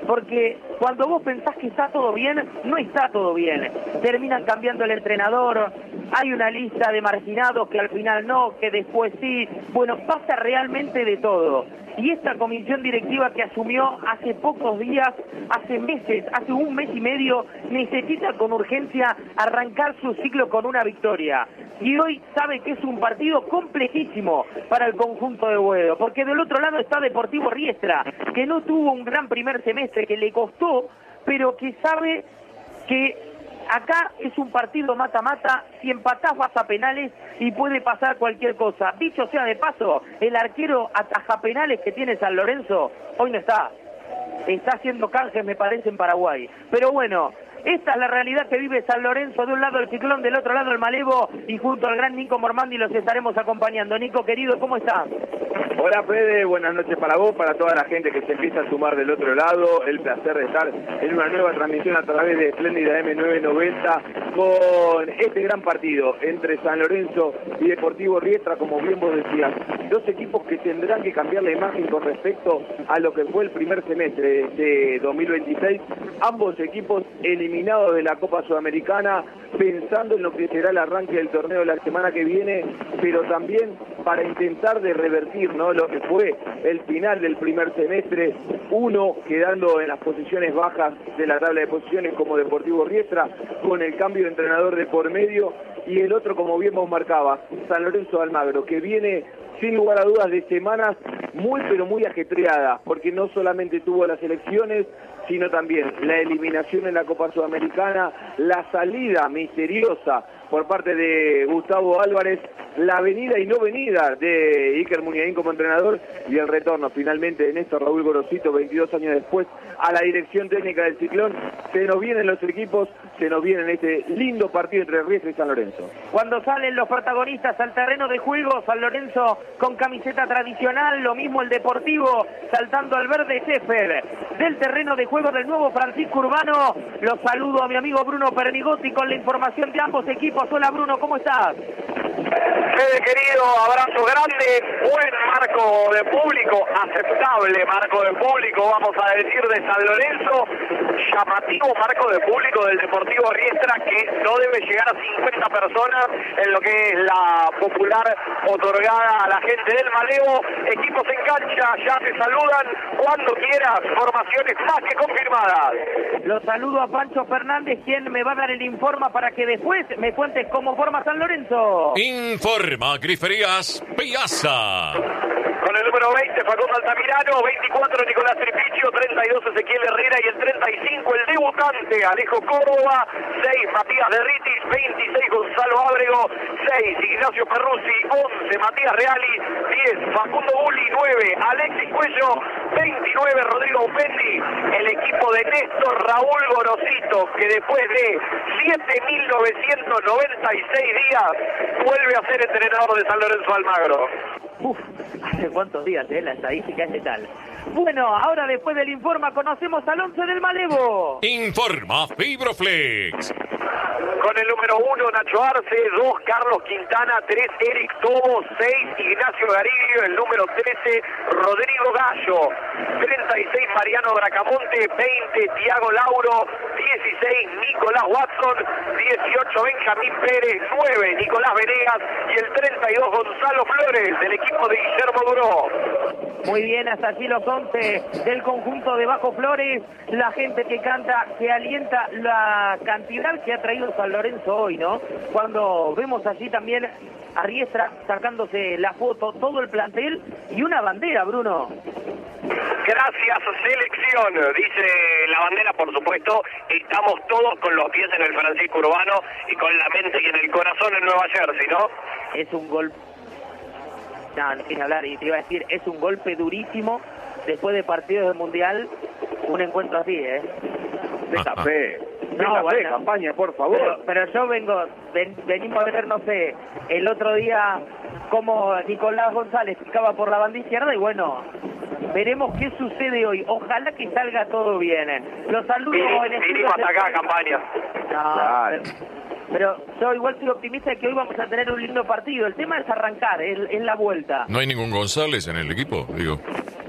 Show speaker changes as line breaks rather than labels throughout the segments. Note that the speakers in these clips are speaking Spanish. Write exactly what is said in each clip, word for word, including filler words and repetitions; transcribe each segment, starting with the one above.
porque cuando vos pensás que está todo bien, no está todo bien. Terminan cambiando el entrenador, hay una lista de marginados que al final no, que después sí. Bueno, pasa realmente de todo. Y esta comisión directiva que asumió hace pocos días, hace meses, hace un mes y medio, necesita con urgencia arrancar su ciclo con una victoria. Y hoy sabe que es un partido complejísimo para el conjunto de Boedo, porque del otro lado está Deportivo Riestra, que no tuvo un gran primer semestre, que le costó, pero que sabe que acá es un partido mata-mata, si empatás vas a penales y puede pasar cualquier cosa. Dicho sea de paso, el arquero ataja penales que tiene San Lorenzo, hoy no está. Está haciendo canjes, me parece, en Paraguay. Pero bueno, esta es la realidad que vive San Lorenzo, de un lado el Ciclón, del otro lado el Malevo, y junto al gran Nico Mormandi los estaremos acompañando. Nico, querido, ¿cómo estás?
Hola Fede, buenas noches para vos, para toda la gente que se empieza a sumar del otro lado. El placer de estar en una nueva transmisión a través de Espléndida eme novecientos noventa con este gran partido entre San Lorenzo y Deportivo Riestra, como bien vos decías. Dos equipos que tendrán que cambiar la imagen con respecto a lo que fue el primer semestre de dos mil veintiséis. Ambos equipos eliminados de la Copa Sudamericana, pensando en lo que será el arranque del torneo la semana que viene, pero también para intentar de revertir, ¿no?, lo que fue el final del primer semestre, uno quedando en las posiciones bajas de la tabla de posiciones como Deportivo Riestra, con el cambio de entrenador de por medio, y el otro, como bien vos marcabas, San Lorenzo de Almagro, que viene sin lugar a dudas de semanas muy pero muy ajetreadas, porque no solamente tuvo las elecciones, sino también la eliminación en la Copa Sudamericana, la salida misteriosa por parte de Gustavo Álvarez, la venida y no venida de Iker Muniain como entrenador, y el retorno finalmente de Néstor Raúl Gorosito, veintidós años después, a la dirección técnica del Ciclón. Se nos vienen los equipos, se nos viene este lindo partido entre Riestra y San Lorenzo.
Cuando salen los protagonistas al terreno de juego, San Lorenzo con camiseta tradicional, lo mismo el Deportivo saltando al verde césped del terreno de juego del nuevo Francisco Urbano. Los saludo a mi amigo Bruno Pernigotti con la información de ambos equipos. Hola Bruno, ¿cómo estás?
Fede querido, abrazo grande, buen marco de público, aceptable marco de público, vamos a decir, de San Lorenzo, llamativo marco de público del Deportivo Riestra, que no debe llegar a cincuenta personas en lo que es la popular otorgada a la gente del Malevo. Equipos en cancha, ya te saludan cuando quieras, formaciones más que confirmadas.
Los saludo a Pancho Fernández, quien me va a dar el informe para que después me cuentes cómo forma San Lorenzo.
Informa Griferías Piazza.
Con el número veinte, Facundo Altamirano, veinticuatro, Nicolás Tripicio, treinta y dos, Ezequiel Herrera, y el treinta y cinco, el debutante, Alejo Córdoba, seis, Matías Derritis, veintiséis, Gonzalo Ábrego, seis, Ignacio Perruzzi, once, Matías Reali, diez, Facundo Bulli, nueve, Alexis Cuello, veintinueve, Rodrigo Upendi, el equipo de Néstor Raúl Gorosito, que después de siete mil novecientos noventa y seis días vuelve a ser entrenador de San Lorenzo Almagro.
Uf, hace cuántos días, eh, la estadística es de tal. Bueno, ahora después del informe conocemos al once del Malevo.
Informa Fibroflex.
Con el número uno, Nacho Arce, dos, Carlos Quintana, tres, Eric Tobo, seis, Ignacio Gariglio, el número trece, Rodrigo Gallo, treinta y seis, Mariano Bracamonte, veinte, Tiago Lauro, dieciséis, Nicolás Watson, dieciocho, Benjamín Pérez, nueve, Nicolás Venegas, y el treinta y dos, Gonzalo Flores, del equipo de Guillermo Duró.
Muy bien, hasta allí los once del conjunto de Bajo Flores, la gente que canta, que alienta la cantidad que ha traído San Lorenzo hoy, ¿no? Cuando vemos allí también a Riestra sacándose la foto, todo el plantel y una bandera, Bruno.
Gracias, selección, dice la bandera, por supuesto. Estamos todos con los pies en el Francisco Urbano y con la mente y en el corazón en Nueva Jersey, ¿no?
Es un gol... No, no quiero hablar, y te iba a decir, es un de durísimo después de partidos del Mundial, un encuentro así, ¿eh?
De café.
No,
no bueno,
bueno,
campaña, por favor.
Pero, pero yo vengo, ven, venimos a ver, no sé, el otro día como Nicolás González picaba por la banda izquierda y bueno, veremos qué sucede hoy. Ojalá que salga todo bien. Los saludos en el
vinimos hasta acá, campaña.
No,
claro.
pero, pero yo igual soy optimista de que hoy vamos a tener un lindo partido. El tema es arrancar, es, es la vuelta.
No hay ningún González en el equipo, digo.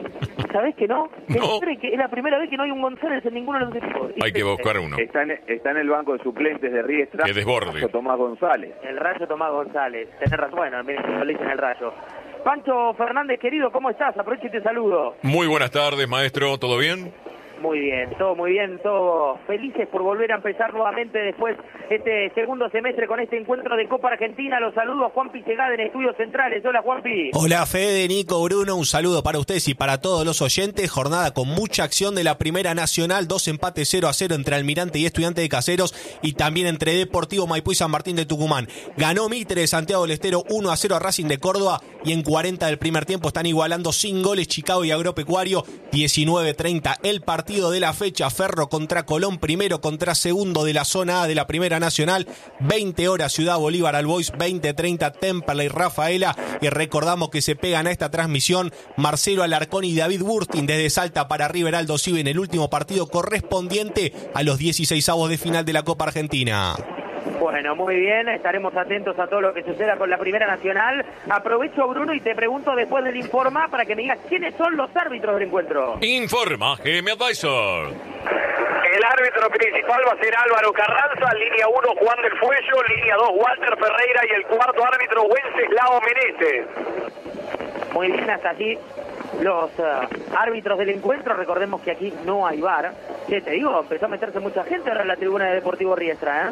¿Sabés que no?
No.
Es, que es la primera vez que no hay un González en ninguno de los equipos.
Hay que buscar uno.
Está en, está en el banco de suplentes de Riestra.
Que desborde.
Tomás González.
El Rayo Tomás González. Tenés razón. Bueno, miren que lo dicen el Rayo. Pancho Fernández, querido, ¿cómo estás? Aprovecho y te saludo.
Muy buenas tardes, maestro. ¿Todo bien?
Muy bien, todo muy bien, todos felices por volver a empezar nuevamente después este segundo semestre con este encuentro de Copa Argentina. Los saludo a Juanpi Segada en Estudios Centrales. Hola, Juanpi.
Hola, Fede, Nico, Bruno, un saludo para ustedes y para todos los oyentes. Jornada con mucha acción de la Primera Nacional, dos empates cero a cero entre Almirante y Estudiantes de Caseros y también entre Deportivo Maipú y San Martín de Tucumán. Ganó Mitre de Santiago del Estero uno a cero a Racing de Córdoba y en cuarenta del primer tiempo están igualando sin goles Chicago y Agropecuario. diecinueve treinta el partido de la fecha, Ferro contra Colón, primero contra segundo de la zona A de la Primera Nacional, veinte horas Ciudad Bolívar al Boys, veinte treinta Temperley y Rafaela, y recordamos que se pegan a esta transmisión Marcelo Alarcón y David Burstin desde Salta para River Aldo Civi en el último partido correspondiente a los dieciseisavos de final de la Copa Argentina.
Bueno, muy bien, estaremos atentos a todo lo que suceda con la Primera Nacional. Aprovecho, Bruno, y te pregunto después del Informa para que me digas quiénes son los árbitros del encuentro.
Informa G M Advisor.
El árbitro principal va a ser Álvaro Carranza, línea uno Juan del Fuello, línea dos Walter Ferreira y el cuarto árbitro Wenceslao Meneses.
Muy bien, hasta allí los uh, árbitros del encuentro. Recordemos que aquí no hay V A R. ¿Qué te digo? Empezó a meterse mucha gente ahora en la tribuna de Deportivo Riestra, ¿eh?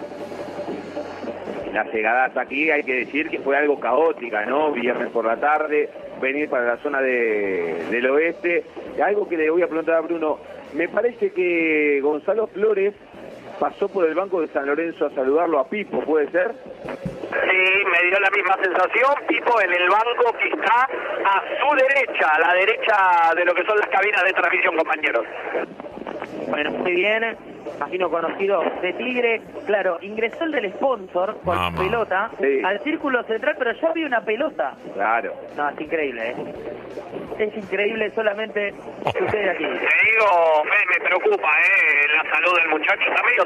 Las llegadas aquí hay que decir que fue algo caótica, ¿no? Viernes por la tarde, venir para la zona de, del oeste. Algo que le voy a preguntar a Bruno, me parece que Gonzalo Flores pasó por el banco de San Lorenzo a saludarlo a Pipo, ¿puede ser?
Sí, me dio la misma sensación. Pipo en el banco que está a su derecha, a la derecha de lo que son las cabinas de transmisión, compañeros.
Bueno, muy bien. Imagino conocido de Tigre. Claro, ingresó el del sponsor con
Mamá.
pelota
Sí.
al círculo central, pero yo vi una pelota.
Claro.
No, es increíble, ¿eh? Es increíble, solamente sucede aquí.
Te digo, me, me preocupa, ¿eh? La salud del muchacho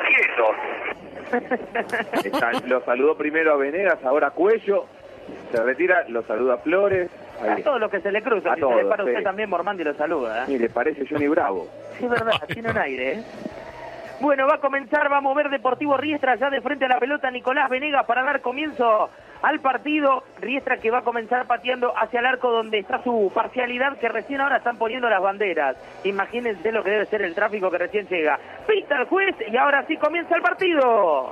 está medio tieso.
Está, lo saludó primero a Venegas, ahora a Cuello, se retira, lo saluda a Flores.
A
Ahí.
todos los que se le cruzan,
A
si
todos,
se le para
sí.
usted también, Mormandi lo saluda, ¿eh?
Mire, parece Johnny Bravo.
Sí, es verdad, tiene un aire, ¿eh? Bueno, va a comenzar, va a mover Deportivo Riestra ya de frente a la pelota Nicolás Venegas para dar comienzo al partido. Riestra que va a comenzar pateando hacia el arco donde está su parcialidad, que recién ahora están poniendo las banderas. Imagínense lo que debe ser el tráfico que recién llega. Pita el juez y ahora sí comienza el partido.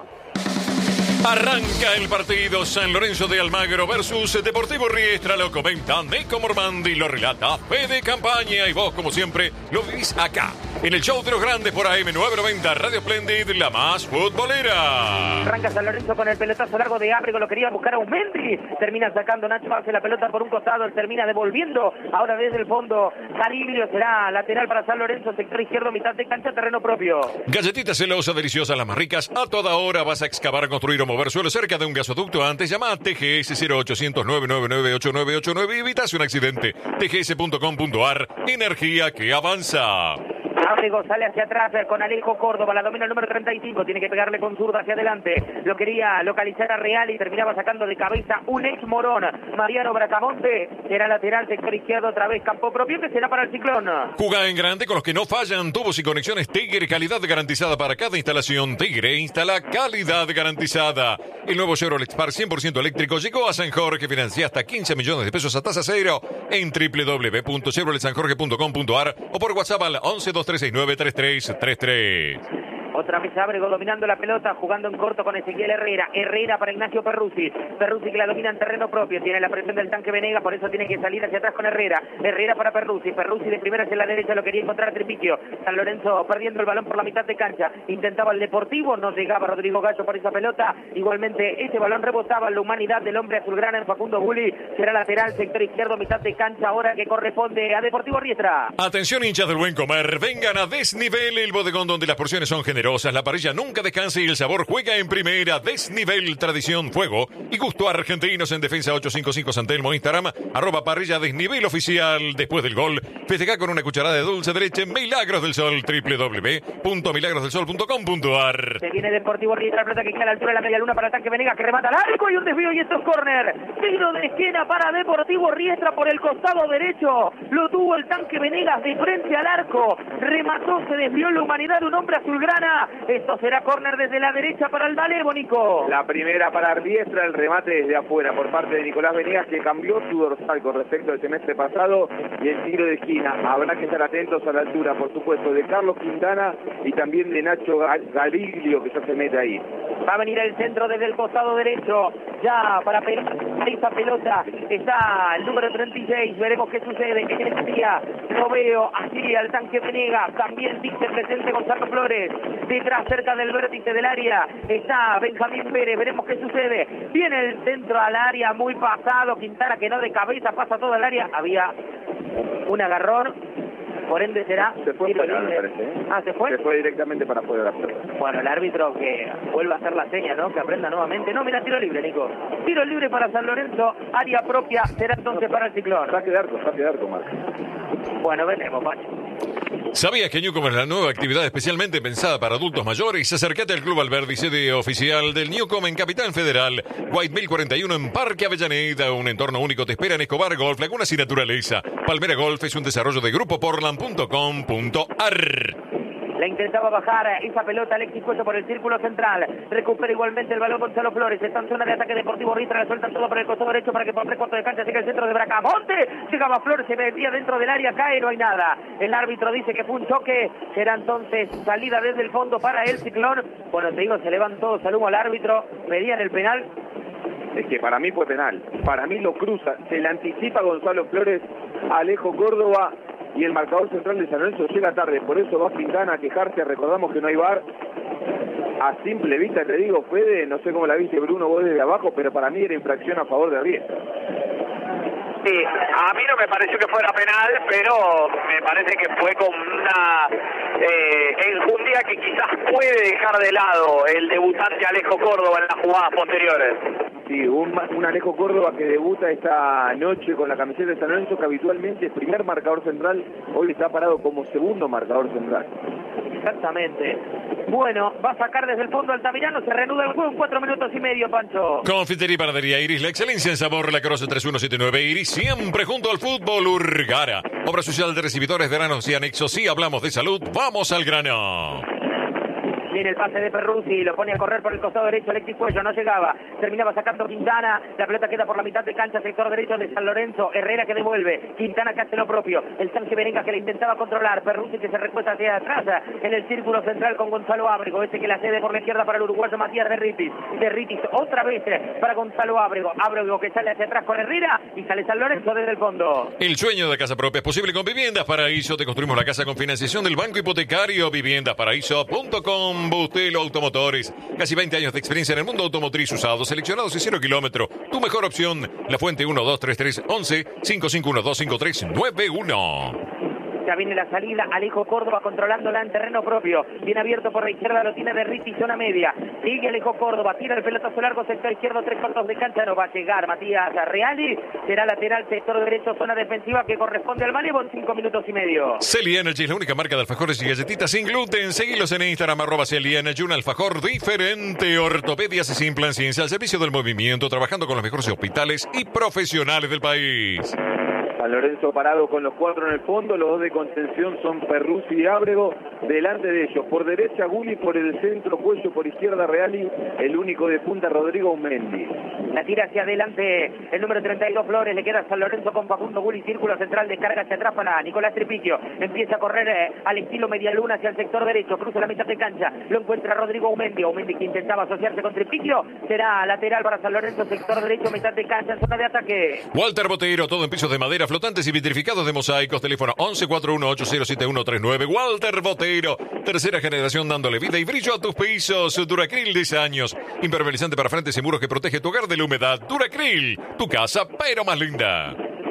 Arranca el partido San Lorenzo de Almagro versus Deportivo Riestra. Lo comenta Nico Mormandi, lo relata Fede Campaña y vos, como siempre, lo vivís acá, en el show de los grandes por A M novecientos noventa, Radio Splendid, la más futbolera.
Arranca San Lorenzo con el pelotazo largo de Ábrego, lo quería buscar a un Mendy. Termina sacando Nacho hace la pelota por un costado, termina devolviendo. Ahora desde el fondo, Cariglio será lateral para San Lorenzo, sector izquierdo, mitad de cancha, terreno propio.
Galletitas celosas, deliciosas, las más ricas. A toda hora vas a excavar, construir o mover suelo cerca de un gasoducto. Antes llama a T G S cero ochocientos, nueve nueve nueve, ocho nueve ocho nueve y evitas un accidente. T G S punto com punto a r, energía que avanza.
Ábrego sale hacia atrás con Alejo Córdoba, la domina el número treinta y cinco, tiene que pegarle con zurda hacia adelante, lo quería localizar a Real y terminaba sacando de cabeza un ex Morón. Mariano Bracamonte será lateral, sector izquierdo, otra vez campo propio, que será para el Ciclón.
Juga en grande con los que no fallan, tubos y conexiones Tigre, calidad garantizada para cada instalación. Tigre instala calidad garantizada. El nuevo Chevrolet Spark cien por ciento eléctrico llegó a San Jorge, financia hasta quince millones de pesos a tasa cero en doble u doble u doble u punto chevrolet san jorge punto com punto a r o por WhatsApp al once, dos tres seis nueve, tres tres tres tres.
Otra vez Ábrego dominando la pelota, jugando en corto con Ezequiel Herrera. Herrera para Ignacio Perruzzi. Perruzzi que la domina en terreno propio. Tiene la presión del tanque Venegas, por eso tiene que salir hacia atrás con Herrera. Herrera para Perruzzi. Perruzzi de primera hacia la derecha, lo quería encontrar Tripiquio. San Lorenzo perdiendo el balón por la mitad de cancha. Intentaba el Deportivo, no llegaba Rodrigo Gallo por esa pelota. Igualmente ese balón rebotaba en la humanidad del hombre azulgrana en Facundo Bulli. Será lateral, sector izquierdo, mitad de cancha, ahora que corresponde a Deportivo Riestra.
Atención hinchas del buen comer, vengan a Desnivel, el bodegón donde las porciones son generosas poderosas, la parrilla nunca descansa y el sabor juega en primera. Desnivel, tradición, fuego y gusto argentinos en Defensa ochocientos cincuenta y cinco San Telmo, Instagram, arroba parrilla desnivel oficial. Después del gol, festeja con una cucharada de dulce de leche Milagros del Sol, doble u doble u doble u punto milagros del sol punto com punto a r.
Se viene Deportivo Riestra, la pelota que queda a la altura de la media luna para el tanque Venegas, que remata al arco y un desvío y esto es córner. Tiro de esquina para Deportivo Riestra por el costado derecho. Lo tuvo el tanque Venegas de frente al arco. Remató, se desvió la humanidad de un hombre azulgrana. Esto será córner desde la derecha para el Malevo, Nico.
La primera para Riestra, el remate desde afuera por parte de Nicolás Venegas, que cambió su dorsal con respecto al semestre pasado, y el tiro de esquina. Habrá que estar atentos a la altura, por supuesto, de Carlos Quintana y también de Nacho Galiglio, que ya se mete ahí.
Va a venir el centro desde el costado derecho, ya para pegar esa pelota está el número treinta y seis, veremos qué sucede en este día. Lo veo así al tanque Venegas, también dice presente Gonzalo Flores, detrás cerca del vértice del área está Benjamín Pérez, veremos qué sucede. Viene el centro al área, muy pasado, Quintana que no de cabeza, pasa todo el área, había un agarrón. Por ende será
se fue
tiro
fuera,
libre.
me parece, ¿eh?
Ah, ¿se fue?
Se fue directamente para afuera de la pelota.
Bueno, el árbitro que vuelva a hacer la seña, ¿no? Que aprenda nuevamente. No, mira, tiro libre, Nico. Tiro libre para San Lorenzo, área propia, será entonces para el Ciclón.
Saque de arco, saque de arco, Marco.
Bueno, veremos, Pacho.
¿Sabías que Newcom es la nueva actividad especialmente pensada para adultos mayores? Acércate al Club Alberdi, sede oficial del Newcom en Capital Federal. White Mill cuarenta y uno en Parque Avellaneda. Un entorno único te espera en Escobar Golf, Lagunas y Naturaleza. Palmera Golf es un desarrollo de grupo portland punto com punto a r.
La intentaba bajar esa pelota Alexis Cuello por el círculo central. Recupera igualmente el balón Gonzalo Flores. Está en zona de ataque Deportivo Riestra. Le sueltan todo por el costado derecho para que por tres cuartos de cancha siga el centro de Bracamonte. Llegaba Flores, se metía dentro del área, cae, no hay nada. El árbitro dice que fue un choque. Será entonces salida desde el fondo para el Ciclón. Bueno, te digo, se levantó todos al humo al árbitro. Pedían el penal.
Es que para mí fue penal. Para mí lo cruza. Se le anticipa Gonzalo Flores a Alejo Córdoba. Y el marcador central de San Lorenzo llega tarde, por eso va Quintana a quejarse. Recordamos que no hay V A R. A simple vista te digo, Fede, no sé cómo la viste, Bruno, vos desde abajo, pero para mí era infracción a favor de Riestra.
Sí, a mí no me pareció que fuera penal, pero me parece que fue con una eh, enjundia que quizás puede dejar de lado el debutante Alejo Córdoba en las jugadas posteriores.
Sí, un, un Alejo Córdoba que debuta esta noche con la camiseta de San Lorenzo, que habitualmente es primer marcador central, hoy está parado como segundo marcador central.
Exactamente. Bueno, va a sacar desde el fondo Altamirano, se reanuda el juego en cuatro minutos y medio, Pancho.
Confitería y panadería Iris, la excelencia en sabor, la Croce tres uno siete nueve Iris, siempre junto al fútbol. Urgara, obra social de recibidores de granos y anexos. Si hablamos de salud, vamos al grano.
Viene el pase de Perruzzi, lo pone a correr por el costado derecho, Alexis Cuello, no llegaba, terminaba sacando Quintana, la pelota queda por la mitad de cancha, sector derecho de San Lorenzo, Herrera que devuelve, Quintana que hace lo propio, el tanque Venegas que le intentaba controlar, Perruzzi que se recuesta hacia atrás, en el círculo central con Gonzalo Ábrego, ese que la cede por la izquierda para el uruguayo Matías Derritis, Derritis otra vez para Gonzalo Ábrego, Ábrego que sale hacia atrás con Herrera y sale San Lorenzo desde el fondo.
El sueño de casa propia es posible con Viviendas Paraíso, te construimos la casa con financiación del Banco Hipotecario, viviendas paraíso punto com. Bustelo Automotores, casi veinte años de experiencia en el mundo automotriz usado, seleccionados y cero kilómetro. Tu mejor opción, La Fuente uno dos tres tres once cinco cinco uno dos cinco tres nueve uno.
Ya viene la salida, Alejo Córdoba controlándola en terreno propio. Bien abierto por la izquierda, lo tiene Derriti, zona media. Sigue Alejo Córdoba, tira el pelotazo largo, sector izquierdo, tres cuartos de cancha. No va a llegar Matías Reali. Será lateral, sector derecho, zona defensiva que corresponde al Malevo en cinco minutos y medio.
Celi Energy es la única marca de alfajores y galletitas sin gluten. Seguilos en Instagram, arroba Celi Energy, un alfajor diferente. Ortopedias y sin plan ciencia al servicio del movimiento, trabajando con los mejores hospitales y profesionales del país.
San Lorenzo parado con los cuatro en el fondo, los dos de contención son Perruzzi y Ábrego, delante de ellos, por derecha Gulli, por el centro Cuello, por izquierda Reali, el único de punta Rodrigo Umendi.
La tira hacia adelante el número treinta y dos Flores, le queda San Lorenzo con Facundo Gulli, círculo central, descarga hacia atrás para Nicolás Tripicio, empieza a correr eh, al estilo medialuna hacia el sector derecho, cruza la mitad de cancha, lo encuentra Rodrigo Umendi, Umendi que intentaba asociarse con Tripicio, será lateral para San Lorenzo, sector derecho, mitad de cancha, en zona de ataque.
Walter Botero, todo en pisos de madera, flotantes y vitrificados de mosaicos, teléfono once cuarenta y uno ocho cero siete uno tres nueve. Walter Botero, tercera generación dándole vida y brillo a tus pisos. Duracril, diez años, impermeabilizante para frentes y muros que protege tu hogar de la humedad. Duracril, tu casa pero más linda.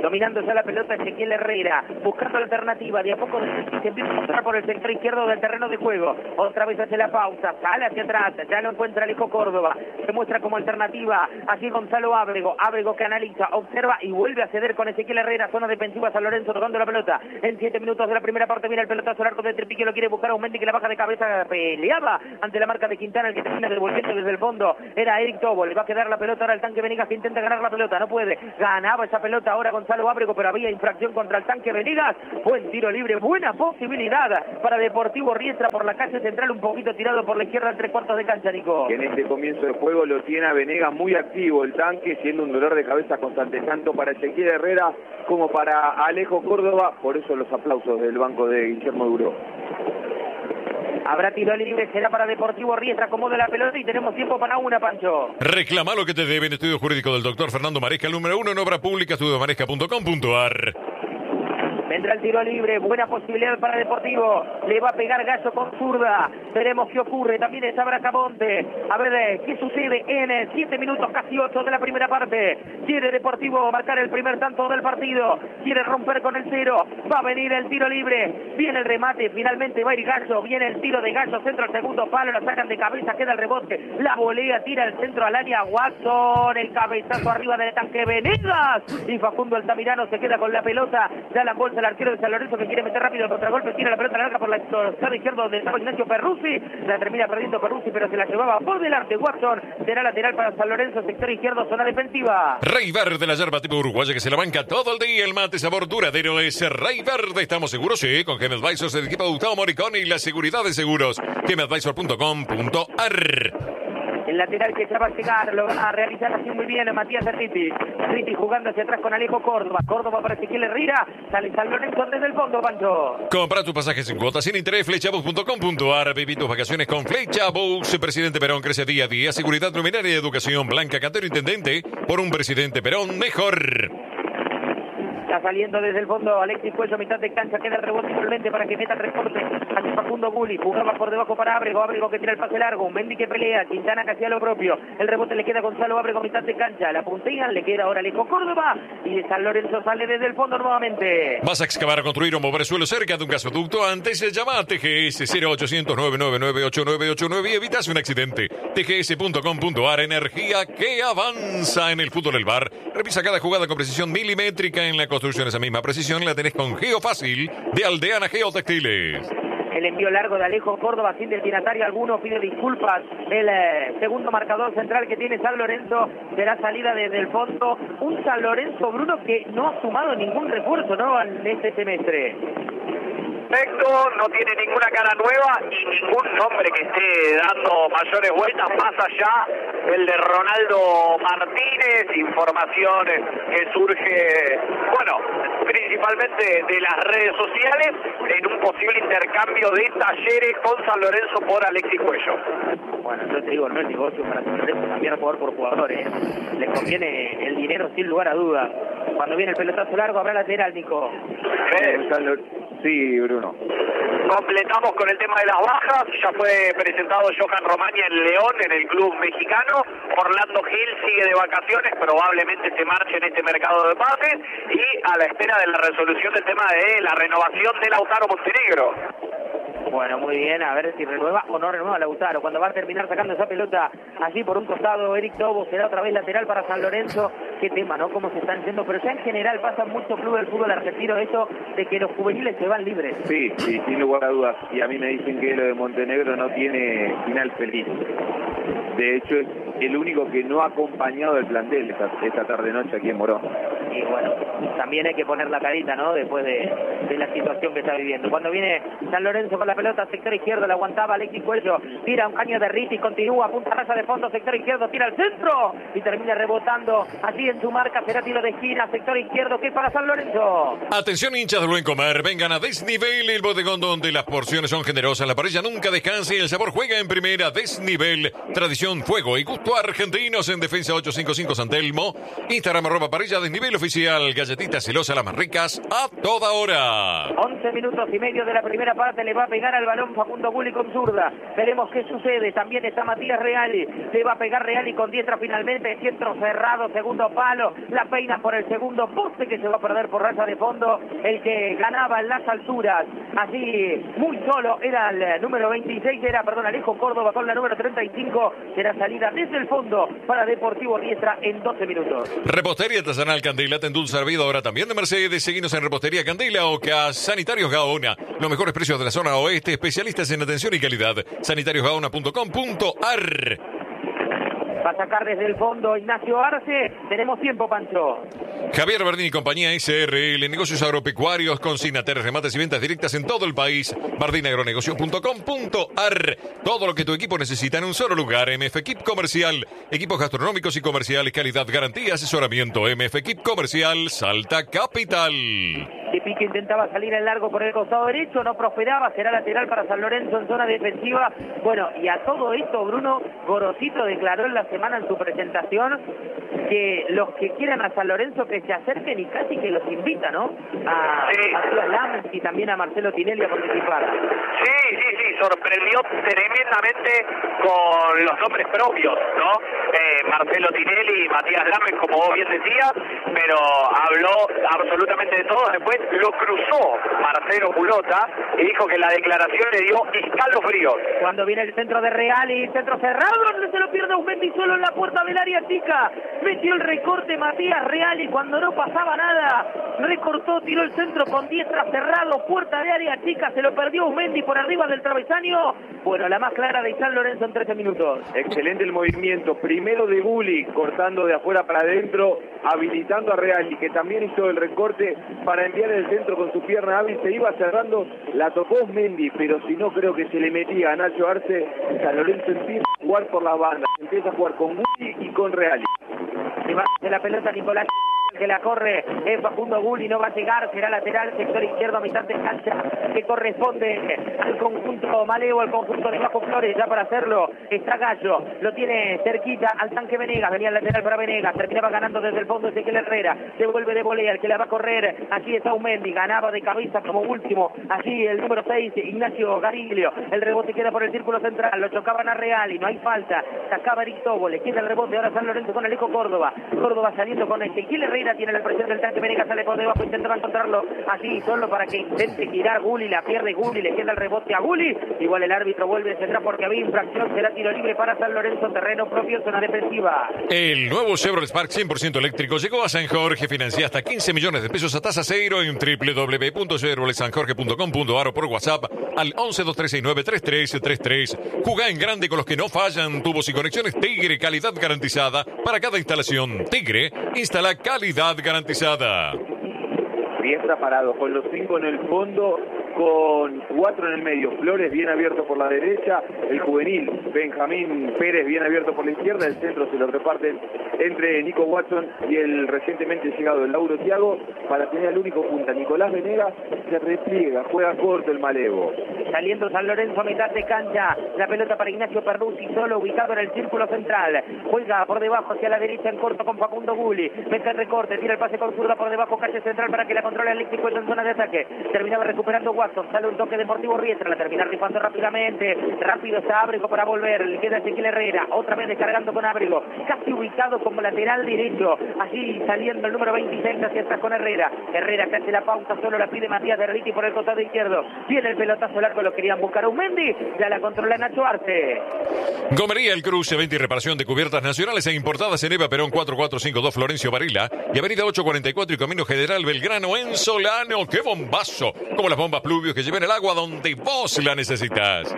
Dominando ya la pelota Ezequiel Herrera, buscando la alternativa, de a poco se empieza a mostrar por el sector izquierdo del terreno de juego. Otra vez hace la pausa, sale hacia atrás, ya lo encuentra Alejo Córdoba, se muestra como alternativa, aquí Gonzalo Ábrego, Ábrego que analiza, observa y vuelve a ceder con Ezequiel Herrera, zona defensiva San Lorenzo tocando la pelota. En siete minutos de la primera parte viene el pelotazo al arco de Trepique, lo quiere buscar a un Mendy que la baja de cabeza, peleaba ante la marca de Quintana, el que termina devolviendo desde el fondo era Eric Tobo, le va a quedar la pelota ahora al Tanque Venegas que intenta ganar la pelota, no puede, ganaba esa pelota ahora Gonzalo Ábrego, pero había infracción contra el Tanque Venegas. Buen tiro libre, buena posibilidad para Deportivo Riestra por la calle central, un poquito tirado por la izquierda en tres cuartos de cancha, Nico.
Que en este comienzo del juego lo tiene a Venegas muy activo el Tanque, siendo un dolor de cabeza constante, tanto para Ezequiel Herrera como para Alejo Córdoba, por eso los aplausos del banco de Guillermo Duro.
Habrá tiro libre, será para Deportivo Riestra, acomoda la pelota y tenemos tiempo para una, Pancho.
Reclama lo que te deben. Estudio jurídico del doctor Fernando Maresca, el número uno en obra pública, estudio maresca punto com punto a r.
Vendrá el tiro libre, buena posibilidad para Deportivo, le va a pegar Gallo con zurda, veremos qué ocurre, también está Bracamonte, a ver qué sucede en siete minutos, casi ocho de la primera parte. Quiere Deportivo marcar el primer tanto del partido, quiere romper con el cero, va a venir el tiro libre, viene el remate, finalmente va a ir Gallo, viene el tiro de Gallo, centro al segundo palo, la sacan de cabeza, queda el rebote, la volea, tira el centro al área, Watson, el cabezazo arriba del Tanque Venegas, y Facundo Altamirano se queda con la pelota, ya la bolsa el arquero de San Lorenzo que quiere meter rápido el contragolpe, tira la pelota larga por la lado izquierdo donde estaba Ignacio Perruzzi, la termina perdiendo Perruzzi pero se la llevaba por delante Watson, será lateral para San Lorenzo, sector izquierdo, zona defensiva.
Rey Verde, la yerba tipo uruguaya que se la banca todo el día, el mate sabor duradero es Rey Verde, estamos seguros, sí, con Gem Advisors, el equipo de Gustavo Moricón y la seguridad de seguros, gem advisor punto com punto a r.
El lateral que ya va a llegar, lo va a realizar así muy bien Matías Riti. Riti jugando hacia atrás con Alejo Córdoba. Córdoba para Ezequiel Herrera. Sale San Lorenzo desde el fondo, Pancho.
Compra tus pasajes en cuotas sin interés, flechabus punto com punto a r. Viví tus vacaciones con Flechabus. Presidente Perón crece día a día. Seguridad luminaria y educación. Blanca Cantero Intendente. Por un Presidente Perón mejor.
Está saliendo desde el fondo Alexis Cuello, mitad de cancha, queda el rebote simplemente para que meta el recorte hacia Facundo Bulli, jugaba por debajo para Ábrego, Ábrego que tira el pase largo, un Mendy que pelea, Quintana que hacía lo propio, el rebote le queda a Gonzalo Ábrego, mitad de cancha, la puntean, le queda ahora Alejo Córdoba y de San Lorenzo sale desde el fondo nuevamente.
¿Vas a excavar o construir o mover suelo cerca de un gasoducto? Antes llama a T G S cero ochocientos, nueve nueve nueve, ocho nueve ocho nueve y evitas un accidente. T G S punto com punto a r, energía que avanza en el fútbol del bar. Revisa cada jugada con precisión milimétrica en la construcción, esa misma precisión la tenés con Geofácil de Aldeana Geotextiles.
El envío largo de Alejo Córdoba sin destinatario alguno, pide disculpas. El eh, segundo marcador central que tiene San Lorenzo será salida desde el fondo. Un San Lorenzo, Bruno, que no ha sumado ningún refuerzo, ¿no?, en este semestre.
Perfecto, no tiene ninguna cara nueva y ningún nombre que esté dando mayores vueltas, más allá el de Ronaldo Martínez, informaciones que surge, bueno, principalmente de las redes sociales, en un posible intercambio de Talleres con San Lorenzo por Alexis Cuello.
Bueno, yo te digo, no es negocio para San Lorenzo cambiar jugador por jugador, ¿eh? Les conviene el dinero sin lugar a duda. Cuando viene el pelotazo largo habrá lateral, Nico.
Eh, sí, Bruno.
Completamos con el tema de las bajas. Ya fue presentado Johan Romani en León, en el club mexicano. Orlando Gil sigue de vacaciones, probablemente se marche en este mercado de pases. Y a la espera de la resolución del tema de la renovación de Lautaro Montenegro.
Bueno, muy bien, a ver si renueva o no renueva Lautaro. Cuando va a terminar sacando esa pelota allí por un costado, Eric Tobo será otra vez lateral para San Lorenzo. Qué tema, ¿no? Cómo se están yendo. Pero ya en general pasa mucho club del fútbol argentino eso de que los juveniles se van libres.
Sí, sí, sin lugar a dudas. Y a mí me dicen que lo de Montenegro no tiene final feliz. De hecho, es el único que no ha acompañado el plantel esta, esta tarde-noche aquí en Morón.
Y bueno, también hay que poner la carita, ¿no?, después de, de la situación que está viviendo. Cuando viene San Lorenzo con la pelota, sector izquierdo, la aguantaba Alexis Cuello, tira un caño de Riti, continúa, punta raya de fondo, sector izquierdo, tira al centro y termina rebotando allí en su marca, será tiro de esquina, sector izquierdo, que es para San Lorenzo.
Atención, hinchas del buen comer, vengan a Desnivel, el bodegón donde las porciones son generosas, la parrilla nunca descansa y el sabor juega en primera. Desnivel, tradición, fuego y gusto argentinos en Defensa ochocientos cincuenta y cinco San Telmo. Instagram arroba parrilla Desnivel oficial, galletitas celosas las más ricas a toda hora.
once minutos y medio de la primera parte, le va a pegar al balón Facundo Bulli con zurda. Veremos qué sucede. También está Matías Reali, le va a pegar Reali con diestra finalmente, centro cerrado, segundo palo. palo, la peina por el segundo poste que se va a perder por raya de fondo, el que ganaba en las alturas, así muy solo era el número veintiséis, era, perdón, Alejo Córdoba con la número treinta y cinco, será salida desde el fondo para Deportivo Riestra en doce minutos.
Repostería Artesanal Candela, te endulza la vida ahora también de Mercedes. Seguinos en Repostería Candela o que a Sanitarios Gaona. Los mejores precios de la zona oeste, especialistas en atención y calidad. sanitarios gaona punto com punto a r.
Va a sacar desde el fondo Ignacio Arce. Tenemos tiempo, Pancho.
Javier Bardini y compañía S R L, negocios agropecuarios, consignateres, remates y ventas directas en todo el país. bardini agronegocio punto com punto a r. Todo lo que tu equipo necesita en un solo lugar. M F Equip Comercial. Equipos gastronómicos y comerciales, calidad, garantía, asesoramiento. M F Equip Comercial, Salta Capital.
Que Pique intentaba salir en largo por el costado derecho, no prosperaba, será lateral para San Lorenzo en zona defensiva. Bueno, y a todo esto, Bruno Gorosito declaró en la semana en su presentación que los que quieran a San Lorenzo que se acerquen y casi que los invita, ¿no? A,
sí.
a Ciudad Lames y también a Marcelo Tinelli a participar.
Sí, sí, sí, sorprendió tremendamente con los nombres propios, ¿no? Eh, Marcelo Tinelli y Matías Lames, como vos bien decías, pero habló absolutamente de todo. Después lo cruzó Marcelo Pulota y dijo que la declaración le dio escalofríos.
Cuando viene el centro de Real y centro cerrado, no se lo pierde Aumendi solo en la puerta del área chica. Metió el recorte Matías Real y cuando no pasaba nada, recortó, tiró el centro con diestra cerrado, puerta de área chica, se lo perdió Aumendi por arriba del travesaño. Bueno, la más clara de San Lorenzo en trece minutos.
Excelente el movimiento, primero de Gulli, cortando de afuera para adentro, habilitando a Real y que también hizo el recorte para enviar el centro con su pierna hábil, se iba cerrando, la tocó Mendy, pero si no creo que se le metía a Nacho Arce. San Lorenzo empieza a jugar por las bandas, empieza a jugar con Gulli y con Real.
Se va de la pelota Nicolás, que la corre es Facundo Gulli, no va a llegar, será lateral, sector izquierdo a mitad de cancha, que corresponde al conjunto Malevo, al conjunto de Bajo Flores. Ya para hacerlo está Gallo, lo tiene cerquita al tanque Venegas, venía el lateral para Venegas, terminaba ganando desde el fondo Ezequiel Herrera, se vuelve de volea, el que la va a correr, aquí está Aumendi, ganaba de cabeza como último, allí el número seis, Ignacio Gariglio, el rebote queda por el círculo central, lo chocaban a Real y no hay falta, sacaba Eric Tobo, le queda el rebote, ahora San Lorenzo con Alejo Córdoba, Córdoba saliendo con Ezequiel Herrera, tiene la presión del tanque Venegas, sale por debajo, intentaba encontrarlo así, solo para que intente girar Gulli, la pierde Gulli, le queda el rebote a Gulli, igual el árbitro vuelve hacia atrás porque había infracción, será tiro libre para San Lorenzo, terreno propio, zona defensiva.
El nuevo Chevrolet Spark cien por ciento eléctrico llegó a San Jorge, financia hasta quince millones de pesos a tasa cero en w w w punto chevrolet san jorge punto com punto a r o por WhatsApp al once dos tres seis nueve tres tres tres tres. Jugá en grande con los que no fallan, tubos y conexiones Tigre, calidad garantizada para cada instalación. Tigre, instala calidad garantizada.
Riestra parado, con los cinco en el fondo, con cuatro en el medio. Flores bien abierto por la derecha, el juvenil Benjamín Pérez bien abierto por la izquierda, el centro se lo reparten entre Nico Watson y el recientemente llegado el Lauro Thiago para tener al único punta. Nicolás Venegas se repliega, juega corto el Malevo.
Saliendo San Lorenzo a mitad de cancha, la pelota para Ignacio Perruzzi, solo ubicado en el círculo central, juega por debajo hacia la derecha en corto con Facundo Gulli, mete el recorte, tira el pase con zurda por debajo, calle central para que la controle el eléctrico en zona de ataque, terminaba recuperando Watson, sale un toque Deportivo Riestra, la termina rifando rápidamente, rápido está Ábrego para volver, le queda Ezequiel Herrera, otra vez descargando con Ábrego, casi ubicado como lateral derecho, así saliendo el número veintiséis hacia atrás con Herrera, Herrera que hace la pausa, solo la pide Matías de Riti por el costado izquierdo, viene el pelotazo largo, lo querían buscar a Aumendi, ya la controla Nacho Arce.
Gomería El Cruce, venta y reparación de cubiertas nacionales e importadas en Eva Perón cuatro cuatro cinco dos Florencio Varela y Avenida ocho cuarenta y cuatro y Camino General Belgrano en Solano. ¡Qué bombazo! Como las bombas pluvios que llevan el agua donde vos la necesitas.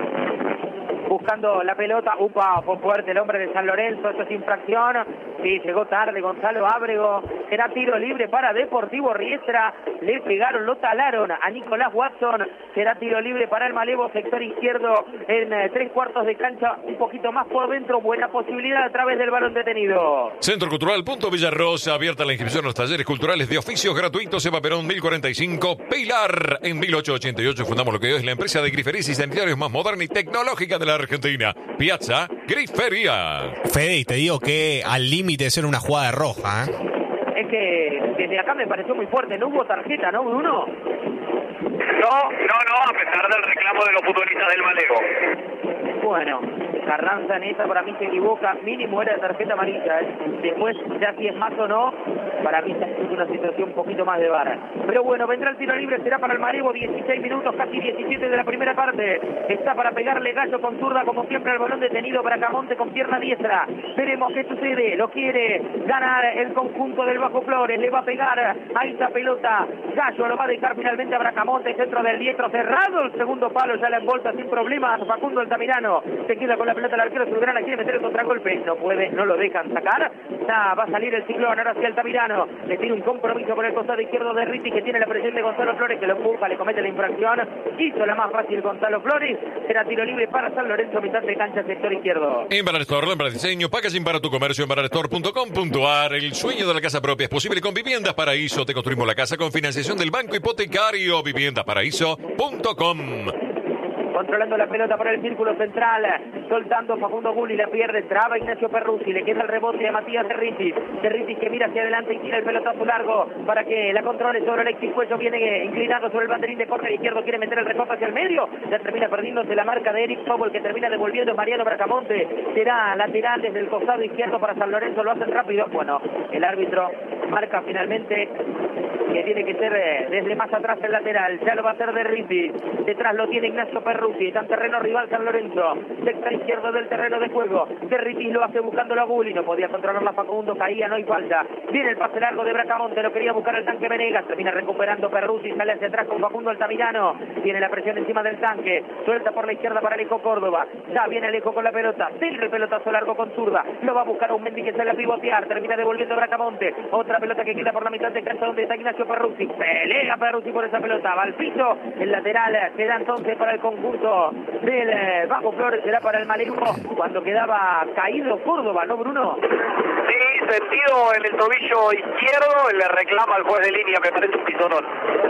Buscando la pelota, upa, fue fuerte el hombre de San Lorenzo, esto es infracción, sí, llegó tarde Gonzalo Ábrego, será tiro libre para Deportivo Riestra, le pegaron, lo talaron a Nicolás Watson, será tiro libre para el Malevo, sector izquierdo en eh, tres cuartos de cancha, un poquito más por dentro, buena posibilidad a través del balón detenido.
Centro Cultural Punto Villarrosa, abierta la inscripción a los talleres culturales de oficios gratuitos, Eva Perón mil cuarenta y cinco, Pilar, en mil ochocientos ochenta y ocho fundamos lo que hoy es la empresa de griferías y sanitarios más moderna y tecnológica de la Argentina, Piazza Grifería.
Fede, y te digo que al límite de ser una jugada roja, ¿eh?
Es que desde acá me pareció muy fuerte, no hubo tarjeta, ¿no, Bruno?
No, no, no, a pesar del reclamo de los futbolistas del Malevo.
Bueno, Carranza en esta para mí se equivoca, mínimo era de tarjeta amarilla, ¿eh? Después ya si es más o no, para mí es una situación un poquito más de vara. Pero bueno, vendrá el tiro libre, será para el Marebo, dieciséis minutos, casi diecisiete de la primera parte. Está para pegarle Gallo con zurda, como siempre al balón detenido Bracamonte con pierna diestra. Veremos qué sucede, lo quiere ganar el conjunto del Bajo Flores, le va a pegar a esta pelota. Gallo lo va a dejar finalmente a Bracamonte, centro del diestro cerrado, el segundo palo ya la envolta sin problemas. Facundo Altamirano se queda con la pelota, el arquero Zulgrana quiere meter el contragolpe, no puede, no lo dejan sacar. Ya va a salir el ciclón, ahora sí Altamirano, le tiene un compromiso por el costado izquierdo de Riti, que tiene la presión de Gonzalo Flores, que lo empuja, le comete la infracción, hizo la más fácil Gonzalo Flores, será tiro libre para San Lorenzo, mitad de cancha, sector izquierdo.
Embarar Store, lámpara diseño, packaging para tu comercio, embarar store punto com punto a r. El sueño de la casa propia es posible con Viviendas Paraíso. Te construimos la casa con financiación del Banco Hipotecario. viviendas paraíso punto com.
Controlando la pelota por el círculo central, soltando Facundo Gulli, la pierde, traba Ignacio Perruzzi, le queda el rebote a Matías Derritis, Derritis que mira hacia adelante y tira el pelotazo largo para que la controle sobre Alexis Cuello, viene inclinado sobre el banderín de córner izquierdo, quiere meter el recorte hacia el medio, ya termina perdiéndose la marca de Eric Powell, que termina devolviendo Mariano Bracamonte, será lateral desde el costado izquierdo para San Lorenzo, lo hacen rápido, bueno, el árbitro marca finalmente que tiene que ser eh, desde más atrás el lateral, ya lo va a hacer Derritis, detrás lo tiene Ignacio Perruzzi, está en terreno rival San Lorenzo, sector izquierdo del terreno de juego, Derritis lo hace buscando a Gulli, no podía controlar la Facundo, caía, no hay falta, viene el pase largo de Bracamonte, lo quería buscar el tanque Venegas, termina recuperando Perruzzi, sale hacia atrás con Facundo Altamirano, tiene la presión encima del tanque, suelta por la izquierda para Alejo Córdoba, ya viene Alejo con la pelota, tira el pelotazo largo con zurda, lo va a buscar a un Mendy que sale a pivotear, termina devolviendo Bracamonte, otra pelota que queda por la mitad de cancha donde está Ignacio Perruzzi, pelea Perruzzi por esa pelota, va al piso, el lateral queda entonces para el conjunto del eh, Bajo Flores, será para el Malerumo, cuando quedaba caído Córdoba, ¿no, Bruno?
Sí, sentido en el tobillo izquierdo, le reclama al juez de línea, me parece un pisonón.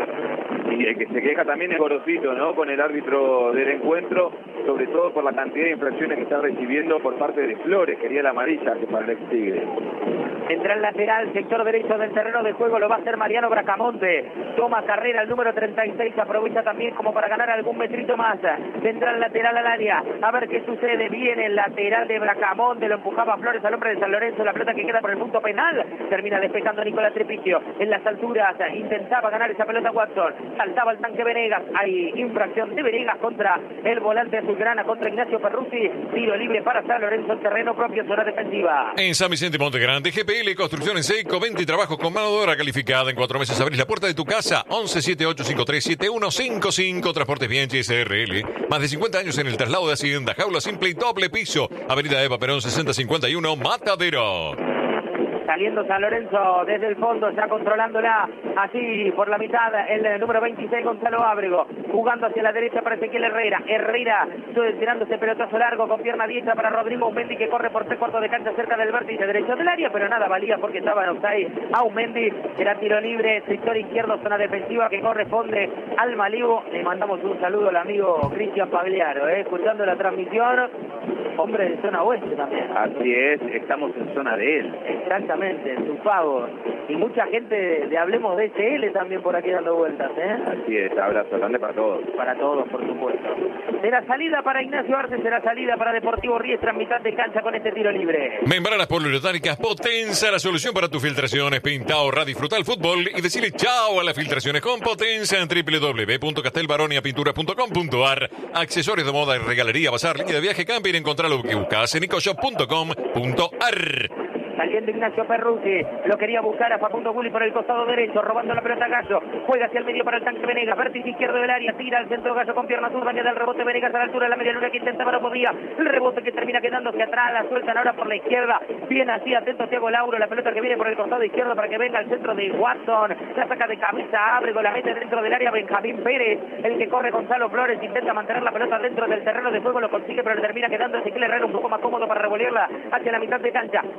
Y el que se queja también es Gorosito, ¿no? Con el árbitro del encuentro, sobre todo por la cantidad de infracciones que está recibiendo por parte de Flores, quería la amarilla que para el ex Tigre.
Entra el lateral, sector derecho del terreno de juego, lo va a hacer Mariano Bracamonte. Toma carrera el número treinta y seis, aprovecha también como para ganar algún metrito más. Vendrá el lateral al área, a ver qué sucede. Viene el lateral de Bracamonte, lo empujaba Flores al hombre de San Lorenzo, la pelota que queda por el punto penal. Termina despejando Nicolás Trepicio. En las alturas intentaba ganar esa pelota Watson. Saltaba el tanque Venegas. Hay infracción de Venegas contra el volante azulgrana, contra Ignacio Perruzzi. Tiro libre para San Lorenzo, terreno propio, zona defensiva.
En San Vicente Monte Grande, G P L Construcción en Seco, venta y trabajo con mano de obra calificada. En cuatro meses abrís la puerta de tu casa. once siete ocho cinco tres siete uno cinco cinco. Transportes Bianchi S R L. Más de cincuenta años en el traslado de Hacienda. Jaula simple y doble piso. Avenida Eva Perón sesenta cincuenta y uno, Matadero.
Saliendo San Lorenzo desde el fondo, ya controlándola así por la mitad, el número veintiséis Gonzalo Ábrego, jugando hacia la derecha para Ezequiel Herrera, Herrera tirándose pelotazo largo con pierna diestra para Rodrigo Aumendi, que corre por tres cuartos de cancha cerca del vértice derecho del área, pero nada valía porque estaba en offside. Aumendi, era tiro libre, sector izquierdo, zona defensiva que corresponde al Malibu. Le mandamos un saludo al amigo Cristian Pagliaro, eh, escuchando la transmisión, hombre de zona oeste también.
Así es, estamos en zona de él.
Exactamente. En su pago. Y mucha gente de, de Hablemos de S L también por aquí dando vueltas, ¿eh?
Así es, abrazo grande para todos.
Para todos, por supuesto. Será salida para Ignacio Arce, será salida para Deportivo Riestra en mitad de cancha con este tiro libre.
Membranas poliuretánicas Potenza, la solución para tus filtraciones. Pinta, ahorra, disfruta el fútbol y decirle chao a las filtraciones con Potenza en doble u doble u doble u punto castelbaroniapintura punto com punto a r. Accesorios de moda, regalería, bazar, línea de viaje, camping, encontrar lo que buscas en ecoshop punto com punto a r.
Saliendo Ignacio Perruzzi, lo quería buscar a Facundo Gulli por el costado derecho, robando la pelota Gallo, juega hacia el medio para el tanque Venegas, vértice izquierdo del área, tira al centro Gallo con pierna zurda, queda el rebote Venegas a la altura de la media luna que intentaba, no podía, el rebote que termina quedándose atrás, la sueltan ahora por la izquierda, bien así, atento Thiago Lauro, la pelota que viene por el costado izquierdo para que venga al centro de Watson, la saca de cabeza Ábrego, la mete dentro del área Benjamín Pérez, el que corre Gonzalo Flores, intenta mantener la pelota dentro del terreno de juego, lo consigue, pero le termina quedando Ezequiel Herrera un poco más cómodo para revolearla hacia la mitad de cancha, círculo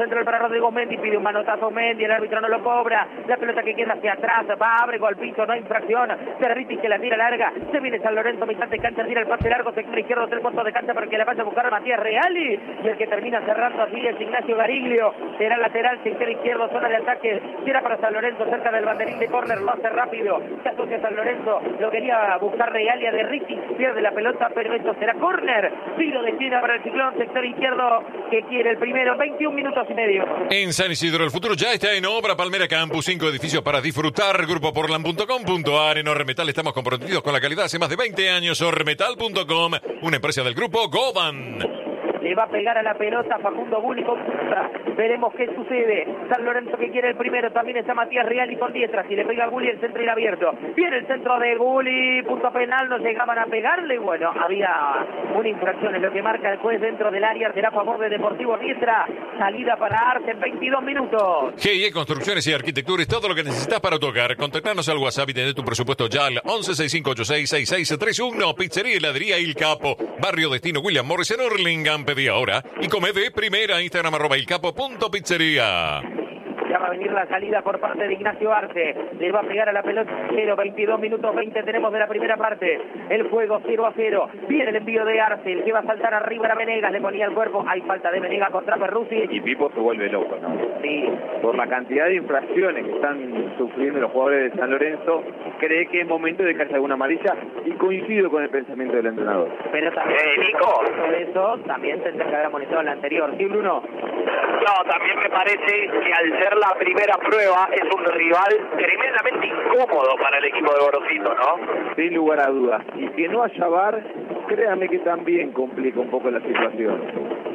central para Rodrigo Mendy, pide un manotazo Mendy, el árbitro no lo cobra, la pelota que queda hacia atrás, va Ábrego al piso, no hay infracción, Cerritis que la tira larga, se viene San Lorenzo, mitad de cancha, tira el pase largo, sector izquierdo, tres cuartos de cancha para que la vaya a buscar a Matías Reali, y el que termina cerrando así es Ignacio Gariglio, será lateral, sector izquierdo, zona de ataque, tira para San Lorenzo, cerca del banderín de córner, lo hace rápido, se asocia San Lorenzo, lo quería buscar Reali a de Ricky, pierde la pelota, pero esto será córner, tiro de esquina para el Ciclón, sector izquierdo, que quiere el primero, veintiún minutos y medio.
En San Isidro el futuro ya está en obra. Palmera Campus, cinco edificios para disfrutar. Grupo portland punto com punto a r. En Ormetal estamos comprometidos con la calidad hace más de veinte años. Ormetal punto com, una empresa del grupo Goban.
Le va a pegar a la pelota Facundo Bulli con diestra. Veremos qué sucede. San Lorenzo que quiere el primero. También está Matías Reali con diestra. Si le pega a Bulli, el centro irá abierto. Viene el centro de Bulli. Punto penal. No llegaban a pegarle. Bueno, había una infracción. Es lo que marca el juez dentro del área. Será a favor de Deportivo Diestra. Salida para Arce en veintidós minutos.
G I E Construcciones y Arquitectura es todo lo que necesitas para tu hogar. Contactarnos al WhatsApp y tener tu presupuesto ya al once sesenta y cinco ochenta y seis sesenta y seis treinta y uno. Pizzería y Heladería Il Capo. Barrio Destino William Morris en Hurlingham. Pedí ahora y come de primera. Instagram arroba ilcapo.pizzería.
Ya va a venir la salida por parte de Ignacio Arce. Le va a pegar a la pelota cero. veintidós minutos veinte tenemos de la primera parte. El juego cero a cero. Viene el envío de Arce. El que va a saltar arriba era Venegas. Le ponía el cuerpo. Hay falta de Venegas contra Perruzzi.
Y Pipo se vuelve loco, ¿no?
Sí.
Por la cantidad de infracciones que están sufriendo los jugadores de San Lorenzo, cree que es momento de que haya alguna amarilla. Y coincido con el pensamiento del entrenador.
Pero también,
Eh, Nico.
por eso, también tendrá que haber amonestado en la anterior. ¿Sí, Bruno?
No, también me parece que al ser la primera prueba es un rival tremendamente incómodo para el equipo de Gorosito, ¿no?
Sin lugar a dudas. Y que no haya V A R, créame que también complica un poco la situación.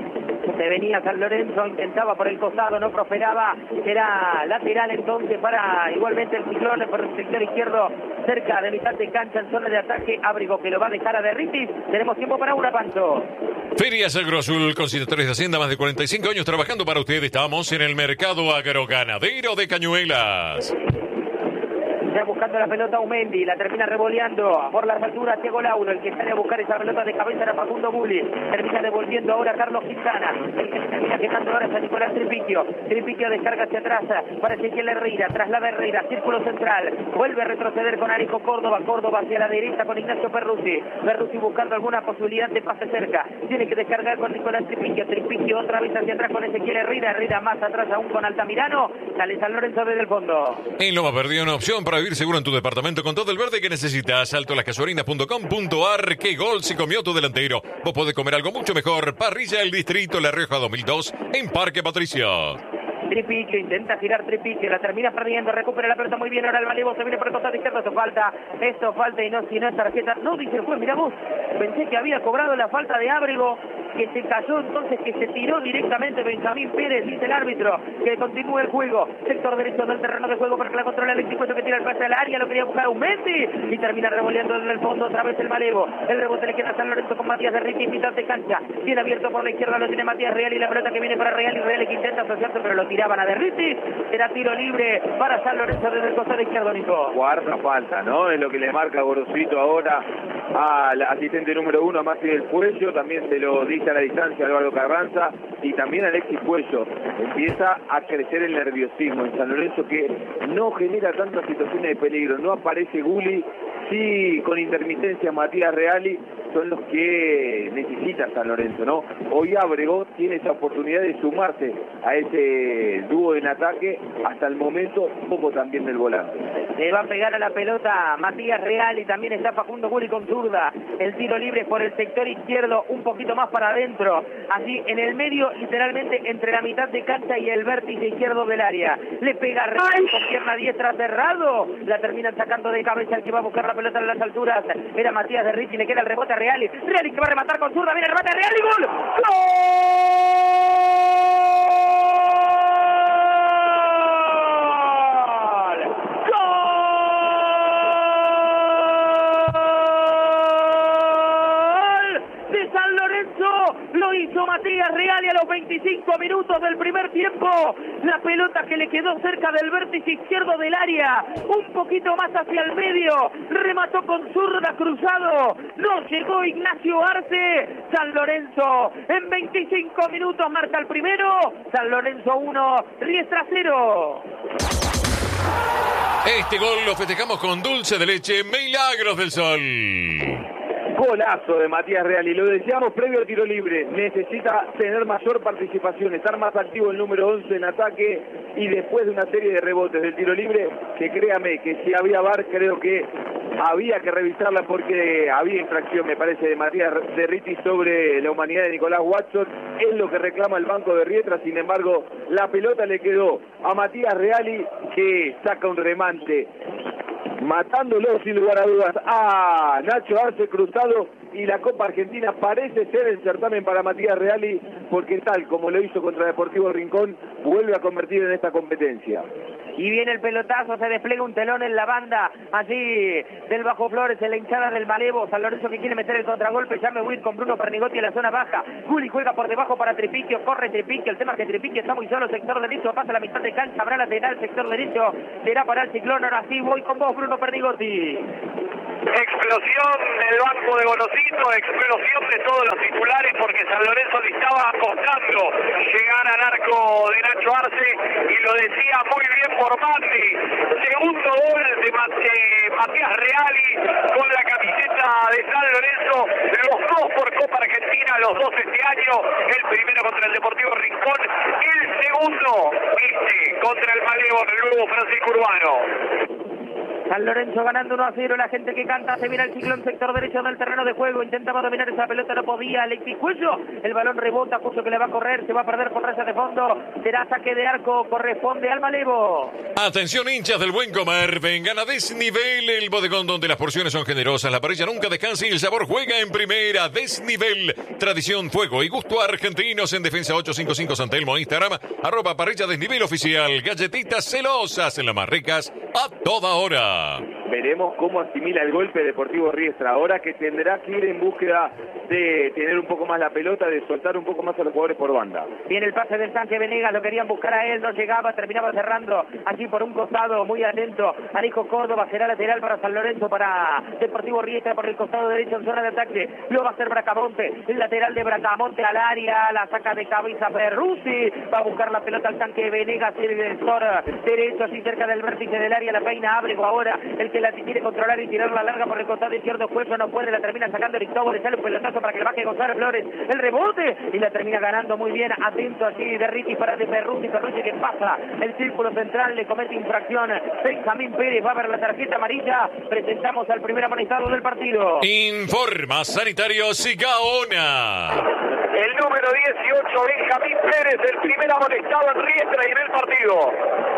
Se venía San Lorenzo, intentaba por el costado, no prosperaba, será lateral entonces para igualmente el Ciclón por el sector izquierdo, cerca de mitad de cancha en zona de ataque, Ábrego que lo va a dejar a Derritis. Tenemos tiempo para una, Pancho.
Ferias Agroazul, conciliadores de Hacienda, más de cuarenta y cinco años trabajando para ustedes. Estamos en el mercado agroganadero de Cañuelas.
Ya buscando la pelota Umendi, la termina revoleando por las alturas Thiago Lauro, el que sale a buscar esa pelota de cabeza era Facundo Bulli, termina devolviendo ahora Carlos Quintana, el que se termina quedando ahora es a Nicolás Tripiquio, Tripiquio descarga hacia atrás, para Ezequiel Herrera, traslada Herrera, círculo central, vuelve a retroceder con Alejo Córdoba, Córdoba hacia la derecha con Ignacio Perruzzi, Perruzzi buscando alguna posibilidad de pase cerca, tiene que descargar con Nicolás Tripiquio, Tripiquio otra vez hacia atrás con Ezequiel Herrera, Herrera más atrás aún con Altamirano, sale San Lorenzo desde el fondo.
En Loma Verde, una opción para vivir seguro en tu departamento con todo el verde que necesitas. Alto las casuarinas punto com punto a r. Qué gol se comió tu delantero. Vos podés comer algo mucho mejor. Parrilla El Distrito La Rioja dos mil dos en Parque Patricio.
Tripiquio, intenta girar Tripiquio, la termina perdiendo, recupera la pelota muy bien, ahora el Malevo se viene por el costado izquierdo, esto falta, esto falta y no, si no es tarjeta, no dice el juez, mira vos, pensé que había cobrado la falta de Ábrego, que se cayó entonces, que se tiró directamente Benjamín Pérez, dice el árbitro, que continúe el juego, sector derecho del terreno de juego para que la controla el equipo que tira el pase al área, lo quería buscar un Messi, y termina revoleando en el fondo otra vez el Malevo, el rebote le queda a San Lorenzo con Matías de Ricky, mitad de cancha, bien abierto por la izquierda, lo tiene Matías Real y la pelota que viene para Real y Real que intenta asociarse, pero lo tiraban a Derriti, era tiro libre para San Lorenzo desde el costado izquierdo, Nico.
Cuarta falta, ¿no? Es lo que le marca Gorosito ahora al asistente número uno, a Maxi del Puello, también se lo dice a la distancia Álvaro Carranza y también Alexis Puello. Empieza a crecer el nerviosismo en San Lorenzo, que no genera tantas situaciones de peligro, no aparece Gulli, sí con intermitencia Matías Reali, son los que necesita San Lorenzo, ¿no? Hoy Ábrego tiene esa oportunidad de sumarse a ese dúo en ataque, hasta el momento poco también del volante.
Le va a pegar a la pelota Matías Real y también está Facundo Gulli con zurda. El tiro libre por el sector izquierdo, un poquito más para adentro, así en el medio, literalmente entre la mitad de cancha y el vértice izquierdo del área. Le pega Real con pierna diestra cerrado, la terminan sacando de cabeza el que va a buscar la pelota en las alturas. Era Matías de Ricci, le queda el rebote a Reali. Reali que va a rematar con zurda, viene el remate a Reali, gol. ¡Gol! ¡Gol! De San Lorenzo. Lorenzo, lo hizo Matías Reali a los veinticinco minutos del primer tiempo. La pelota que le quedó cerca del vértice izquierdo del área, un poquito más hacia el medio, remató con zurda cruzado, no llegó Ignacio Arce. San Lorenzo en veinticinco minutos marca el primero, San Lorenzo uno, Riestra cero.
Este gol lo festejamos con dulce de leche Milagros del Sol.
Golazo de Matías Reali, lo decíamos previo al tiro libre, necesita tener mayor participación, estar más activo el número once en ataque y después de una serie de rebotes del tiro libre, que créame que si había V A R creo que había que revisarla porque había infracción, me parece, de Matías de Riti sobre la humanidad de Nicolás Watson, es lo que reclama el banco de Riestra. Sin embargo, la pelota le quedó a Matías Reali, que saca un remate, matándolo sin lugar a dudas a Nacho Arce cruzado, y la Copa Argentina parece ser el certamen para Matías Reali, porque tal como lo hizo contra Deportivo Rincón, vuelve a convertir en esta competencia.
Y viene el pelotazo, se despliega un telón en la banda, allí del Bajo Flores, en la hinchada del Malevo. San Lorenzo que quiere meter el contragolpe, ya me voy con Bruno Pernigotti en la zona baja. Gulli juega por debajo para Tripiquio, corre Tripiquio, el tema es que Tripiquio está muy solo, sector derecho, pasa la mitad de cancha, habrá lateral, sector derecho, será para el Ciclón. Ahora sí, voy con vos, Bruno Pernigotti.
Explosión del banco de Gorosito, explosión de todos los titulares, porque San Lorenzo le estaba costando llegar al arco de Nacho Arce, y lo decía muy bien por Mati. Segundo gol de Matías Reali con la camiseta de San Lorenzo, los dos por Copa Argentina, los dos este año, el primero contra el Deportivo Rincón, el segundo este contra el Malevo, el nuevo Francisco Urbano.
San Lorenzo ganando uno a cero, la gente que canta, se mira el Ciclón, sector derecho del terreno de juego, intentaba dominar esa pelota, no podía, Alexis Cuello, el balón rebota, Cuello que le va a correr, se va a perder por raya de fondo, será saque de arco, corresponde al Malevo.
Atención hinchas del buen comer, vengan a Desnivel, el bodegón donde las porciones son generosas, la parrilla nunca descansa y el sabor juega en primera. Desnivel, tradición, fuego y gusto argentinos, en Defensa ochocientos cincuenta y cinco San Telmo, Instagram, arroba parrilla Desnivel oficial, galletitas celosas en las más ricas a toda hora.
Veremos cómo asimila el golpe Deportivo Riestra, ahora que tendrá que ir en búsqueda de tener un poco más la pelota, de soltar un poco más a los jugadores por banda.
Viene el pase del tanque Venegas, lo querían buscar a él, no llegaba, terminaba cerrando allí por un costado, muy atento Alejo Córdoba, será lateral para San Lorenzo, para Deportivo Riestra por el costado derecho en zona de ataque, lo va a hacer Bracamonte, el lateral de Bracamonte al área, la saca de cabeza Perruzzi, va a buscar la pelota al tanque Venegas, el sector derecho, así cerca del vértice del área, la peina Ábrego ahora, el que la quiere controlar y tirar la larga por el costado izquierdo, Cuello no puede, la termina sacando Cristóbal, le sale un pelotazo para que le baje Gonzalo Flores, el rebote, y la termina ganando muy bien, atento allí de Riti para de Perruzzi, Perruzzi que pasa el círculo central, le comete infracción Benjamín Pérez, va a ver la tarjeta amarilla, presentamos al primer amonestado del partido.
Informa Sanitario Sigaona.
El número dieciocho, Benjamín Pérez, el primer amonestado en Riestra y en el partido.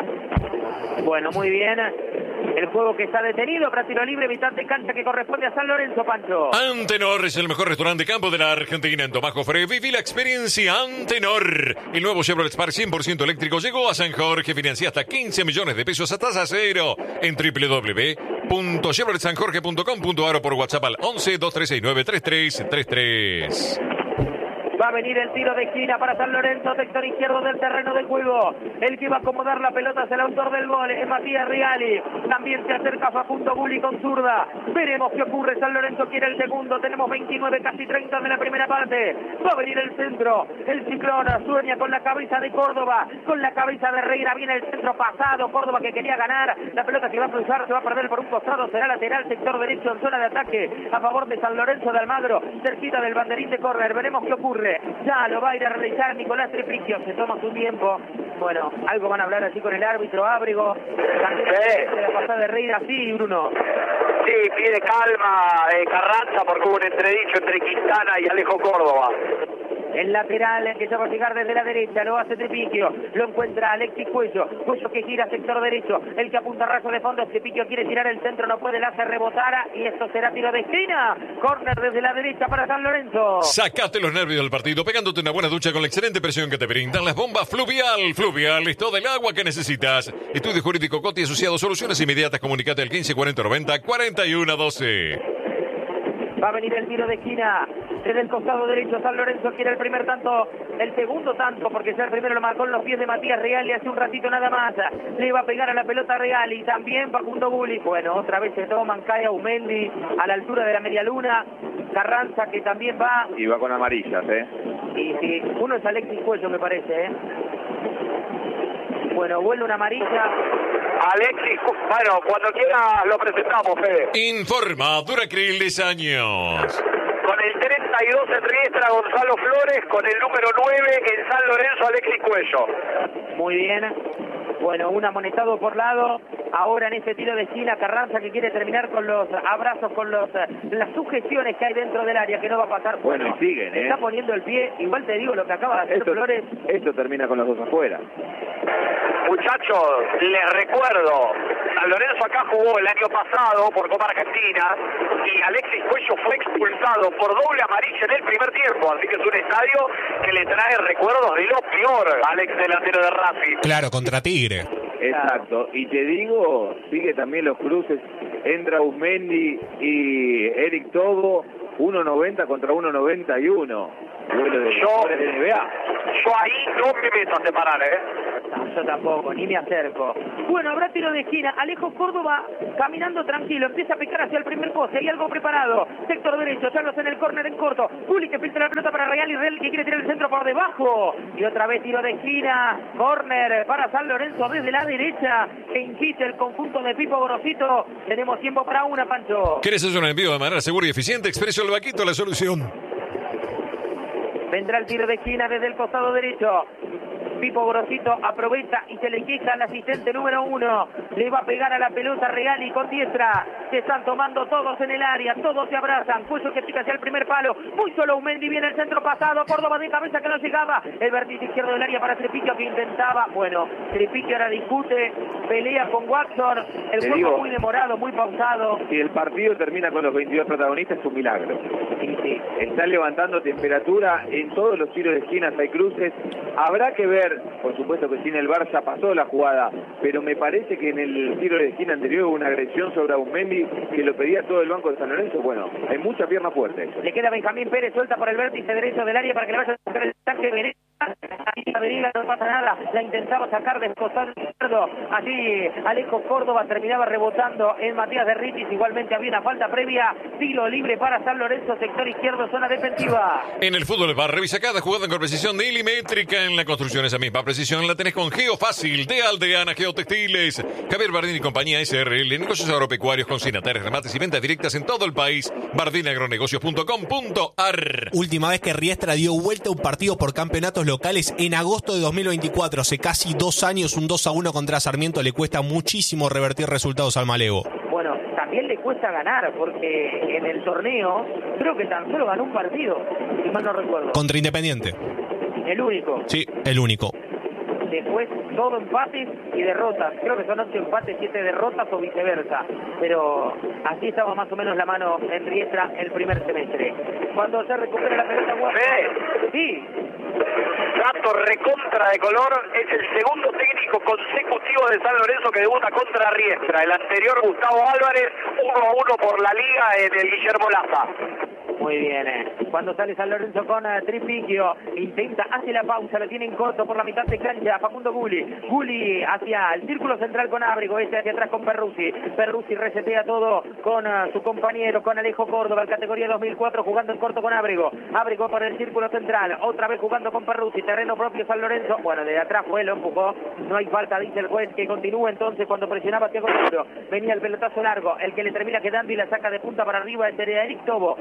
Bueno, muy bien. El juego que está detenido para tiro libre, mitad de cancha que corresponde a San Lorenzo, Pancho.
Antenor es el mejor restaurante de campo de la Argentina. En Tomás Jofre, viví la experiencia Antenor. El nuevo Chevrolet Spark cien por ciento eléctrico llegó a San Jorge. Financia hasta quince millones de pesos a tasa cero en doble u doble u doble u punto chevrolet san jorge punto com punto a r o por WhatsApp al once, dos tres seis nueve, tres tres tres tres.
Va a venir el tiro de esquina para San Lorenzo, sector izquierdo del terreno de juego. El que va a acomodar la pelota es el autor del gol, es Matías Reali. También se acerca Facundo Gulli con zurda. Veremos qué ocurre. San Lorenzo quiere el segundo. Tenemos veintinueve, casi treinta de la primera parte. Va a venir el centro. El Ciclón sueña con la cabeza de Córdoba, con la cabeza de Reira. Viene el centro pasado. Córdoba que quería ganar. La pelota que va a cruzar se va a perder por un costado. Será lateral, sector derecho en zona de ataque a favor de San Lorenzo de Almagro. Cerquita del banderín de córner. Veremos qué ocurre. Ya lo va a ir a realizar Nicolás Tripiquio, se toma su tiempo. Bueno, algo van a hablar así con el árbitro Ábrego. También
sí.
La pasada de Reira, sí, Bruno.
Sí, pide calma eh, Carranza, porque hubo un entredicho entre Quintana y Alejo Córdoba.
El lateral que se va a llegar desde la derecha, lo hace Tripiquio, lo encuentra Alexis Cuello, Cuello que gira sector derecho, el que apunta raso de fondo, Tripiquio quiere tirar el centro, no puede, la hace rebotar y esto será tiro de esquina, córner desde la derecha para San Lorenzo.
Sacate los nervios del partido pegándote una buena ducha con la excelente presión que te brindan las bombas Fluvial. Fluvial es todo el agua que necesitas. Estudio Jurídico Coti asociado, soluciones inmediatas, comunicate al quince cuarenta noventa cuarenta y uno doce.
Va a venir el tiro de esquina desde el costado derecho. San Lorenzo quiere el primer tanto, el segundo tanto, porque ya el primero lo marcó en los pies de Matías Regali hace un ratito nada más. Le iba a pegar a la pelota Regali, también Facundo Gulli. Bueno, otra vez se toman, cae Aumendi a la altura de la media luna. Carranza que también va.
Y va con amarillas, ¿eh?
Y sí, uno es Alexis Cuello, me parece, ¿eh? Bueno, vuelve una amarilla.
Alexis, bueno, cuando quiera lo presentamos, Fede.
Informa Duracril diez años.
Con el treinta y dos en Riestra, Gonzalo Flores. Con el número nueve en San Lorenzo, Alexis Cuello.
Muy bien. Bueno, un amonestado por lado. Ahora en ese tiro de esquina, Carranza que quiere terminar con los abrazos, con los las sujeciones que hay dentro del área, que no va a pasar.
Bueno, y siguen, ¿eh?
Está poniendo el pie. Igual te digo lo que acaba de hacer
Esto,
Flores.
esto termina con los dos afuera.
Muchachos, les recuerdo, San Lorenzo acá jugó el año pasado por Copa Argentina y Alexis Cuello fue expulsado por doble amarilla en el primer tiempo, así que es un estadio que le trae recuerdos de lo peor, Alex, delantero de Racing.
Claro, contra Tigre.
Exacto, y te digo, sigue también los cruces, entra Usmendi y Eric Tobo, uno noventa contra uno noventa y uno. Duelo de
Yo,
de N B A.
Yo ahí no me meto a separar, ¿eh?
No, yo tampoco, ni me acerco. Bueno, habrá tiro de esquina. Alejo Córdoba caminando tranquilo, empieza a picar hacia el primer poste. Hay algo preparado. Sector derecho, Carlos en el córner en corto. Juli que filtra la pelota para Real y Real que quiere tirar el centro por debajo. Y otra vez tiro de esquina. Córner para San Lorenzo desde la derecha. Que insiste el conjunto de Pipo Gorosito. Tenemos tiempo para una, Pancho.
¿Quieres hacer un envío de manera segura y eficiente? Expreso el Vaquito, la solución.
Vendrá el tiro de esquina desde el costado derecho. Pipo Gorosito aprovecha y se le queja al asistente número uno. Le va a pegar a la pelota Regali con diestra. Se están tomando todos en el área, todos se abrazan. Cuello que pica hacia el primer palo. Muy solo Umendi, viene el centro pasado. Córdoba de cabeza que no llegaba. El vértice izquierdo del área para Tripicchio que intentaba. Bueno, Tripicchio ahora discute, pelea con Watson. El
Te
juego
digo,
muy demorado, muy pausado.
Si el partido termina con los veintidós protagonistas es un milagro.
Sí, sí.
Está levantando temperatura en todos los tiros de esquinas, hay cruces. Habrá que ver, por supuesto que sin el V A R ya pasó la jugada, pero me parece que en el tiro de esquina anterior hubo una agresión sobre Ausmendi que lo pedía todo el banco de San Lorenzo. Bueno, hay mucha pierna fuerte.
Le queda Benjamín Pérez, suelta por el vértice derecho del área para que le vaya a sacar el tanque Veneta. Ahí la Veneta no pasa nada, la intentaba sacar del costado izquierdo. Allí Alejo Córdoba terminaba rebotando en Matías de Ritis. Igualmente había una falta previa. Tiro libre para San Lorenzo, sector izquierdo, zona defensiva.
En el fútbol va, revisa cada jugada con precisión milimétrica. En la construcción esa misma precisión la tenés con Geofácil de Aldeana Geotextiles. Javier Bardín y compañía S R L, negocios agropecuarios, consignatarios, remates y ventas directas en todo el país. bardín agronegocios punto com punto a r.
Última vez que Riestra dio vuelta a un partido por campeonatos locales en agosto de dos mil veinticuatro. Hace casi dos años, un dos a uno contra Sarmiento. Le cuesta muchísimo revertir resultados al Malevo.
Bueno, también le cuesta ganar, porque en el torneo creo que tan solo ganó un partido, si mal no recuerdo.
Contra Independiente.
El único.
Sí, el único.
Después todo empates y derrotas. Creo que son ocho empates, siete derrotas o viceversa. Pero así estaba más o menos la mano en Riestra el primer semestre. Cuando se recupera la pelota, Guapo.
¿Ve?
Sí.
Dato recontra de color, es el segundo técnico consecutivo de San Lorenzo que debuta contra Riestra. El anterior, Gustavo Álvarez, uno a uno por la liga en el Guillermo Laza.
Muy bien, eh. Cuando sale San Lorenzo con uh, Tripicchio, intenta, hace la pausa, lo tiene en corto por la mitad de cancha, Facundo Gulli. Gulli hacia el círculo central con Ábrego, este hacia atrás con Perruzzi. Perruzzi resetea todo con uh, su compañero, con Alejo Córdoba, en categoría dos mil cuatro, jugando en corto con Ábrego. Ábrego por el círculo central, otra vez jugando con Perruzzi, terreno propio San Lorenzo. Bueno, de atrás fue, lo empujó, no hay falta, dice el juez, que continúa entonces cuando presionaba Thiago Toro. Venía el pelotazo largo, el que le termina quedando y la saca de punta para arriba es Eric Tobo.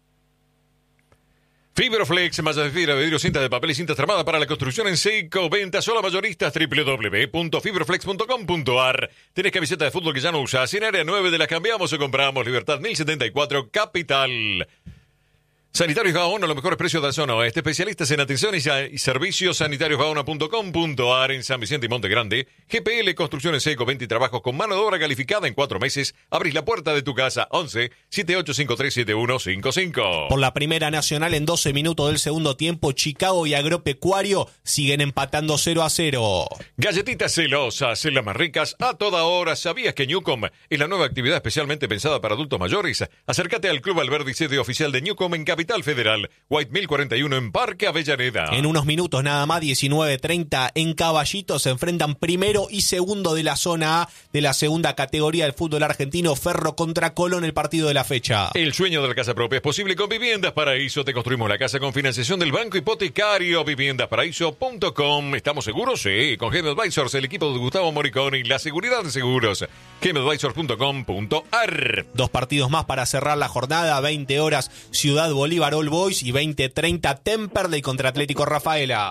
Fibroflex, malla de fibra, vidrio, cinta de papel y cinta tramada para la construcción en seco. Venta solo a mayoristas, doble u doble u doble u punto fibroflex punto com punto a r. ¿Tenés camiseta de fútbol que ya no usás? En área nueve de las cambiamos o compramos. Libertad mil setenta y cuatro, Capital. Sanitarios Gaona, los mejores precios de la zona oeste. Especialistas en atención y, y servicios. sanitarios gaona punto com punto a r en San Vicente y Monte Grande. G P L Construcciones Seco, veinte trabajos con mano de obra calificada en cuatro meses. Abrís la puerta de tu casa. once, setenta y ocho cincuenta y tres, setenta y uno cincuenta y cinco.
Por la primera nacional en doce minutos del segundo tiempo, Chicago y Agropecuario siguen empatando cero a cero.
Galletitas celosas, las más ricas a toda hora. ¿Sabías que Newcom es la nueva actividad especialmente pensada para adultos mayores? Acércate al Club Alberdi, sede oficial de Newcom en Capital Federal, White Mill cuarenta y uno en Parque Avellaneda.
En unos minutos nada más, diecinueve treinta, en Caballito se enfrentan primero y segundo de la zona A de la segunda categoría del fútbol argentino, Ferro contra Colón, el partido de la fecha.
El sueño de la casa propia es posible con Viviendas Paraíso. Te construimos la casa con financiación del Banco Hipotecario. viviendas paraíso punto com. ¿Estamos seguros? Sí. Con Game Advisors, el equipo de Gustavo Moriconi, la seguridad de seguros. game advisors punto com punto a r.
Dos partidos más para cerrar la jornada, veinte horas Ciudad Bolívar All Boys y veinte treinta Temperley contra Atlético Rafaela.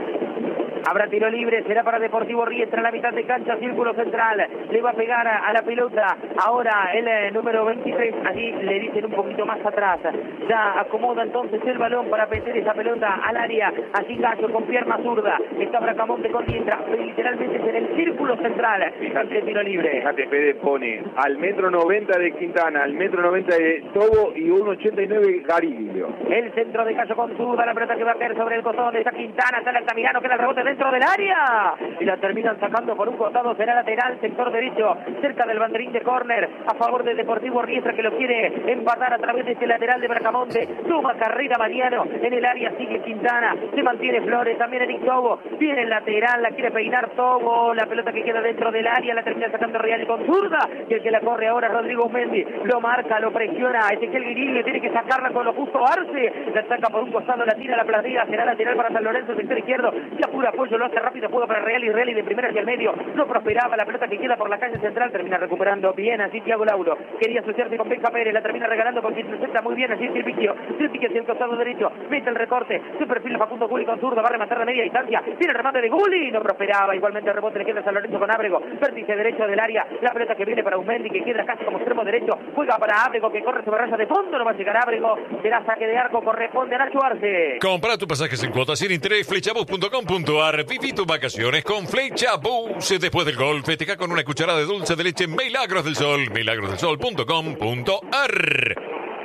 Habrá tiro libre, será para Deportivo Riestra, la mitad de cancha, círculo central, le va a pegar a, a la pelota, ahora el eh, número veintitrés, allí le dicen un poquito más atrás, ya acomoda entonces el balón para meter esa pelota al área, allí Gallo con pierna zurda, está Bracamonte con diestra, literalmente es en el círculo central, fíjate el tiro libre.
Fíjate, Fede pone al metro noventa de Quintana, al metro noventa de Tobo y uno ochenta y nueve Gariglio.
El centro de Gallo con zurda, la pelota que va a caer sobre el costón, está Quintana, está el Altamirano, queda el rebote de dentro del área y la terminan sacando por un costado, será lateral, sector derecho, cerca del banderín de córner, a favor de Deportivo Riestra, que lo quiere empatar a través de este lateral de Bracamonte. Toma carrera Mariano, en el área sigue Quintana, se mantiene Flores, también Eric Tobo, viene el lateral, la quiere peinar Tobo, la pelota que queda dentro del área, la termina sacando Real con zurda, y el que la corre ahora Rodrigo Mendy, lo marca, lo presiona, Ezequiel Guirillo tiene que sacarla con lo justo Arce, la saca por un costado, la tira a la platea, será lateral para San Lorenzo, sector izquierdo, ya pura apoyo, lo hace rápido, juega para Real y Real y de primera hacia el medio, no prosperaba, la pelota que queda por la calle central, termina recuperando bien así Thiago Lauro, quería asociarse con Benja Pérez, la termina regalando porque intercepta muy bien así Silpiquio, Silpiquio hacia el costado derecho, mete el recorte, se perfila Facundo Gulli con zurda, va a rematar de media distancia, tiene el remate de Gulli, no prosperaba, igualmente el rebote le queda a San Lorenzo con Ábrego, vértice derecho del área, la pelota que viene para Umendi, que queda casi como extremo derecho, juega para Ábrego, que corre sobre raya de fondo, no va a llegar Ábrego, será saque de arco, corresponde a Nacho Arce.
Compra tus pasajes en cuotas sin interés, flechabus punto com punto a r. Viví tus vacaciones con Flechabus. Después del gol, festeja con una cucharada de dulce de leche Milagros del Sol, milagros del sol punto com punto a r.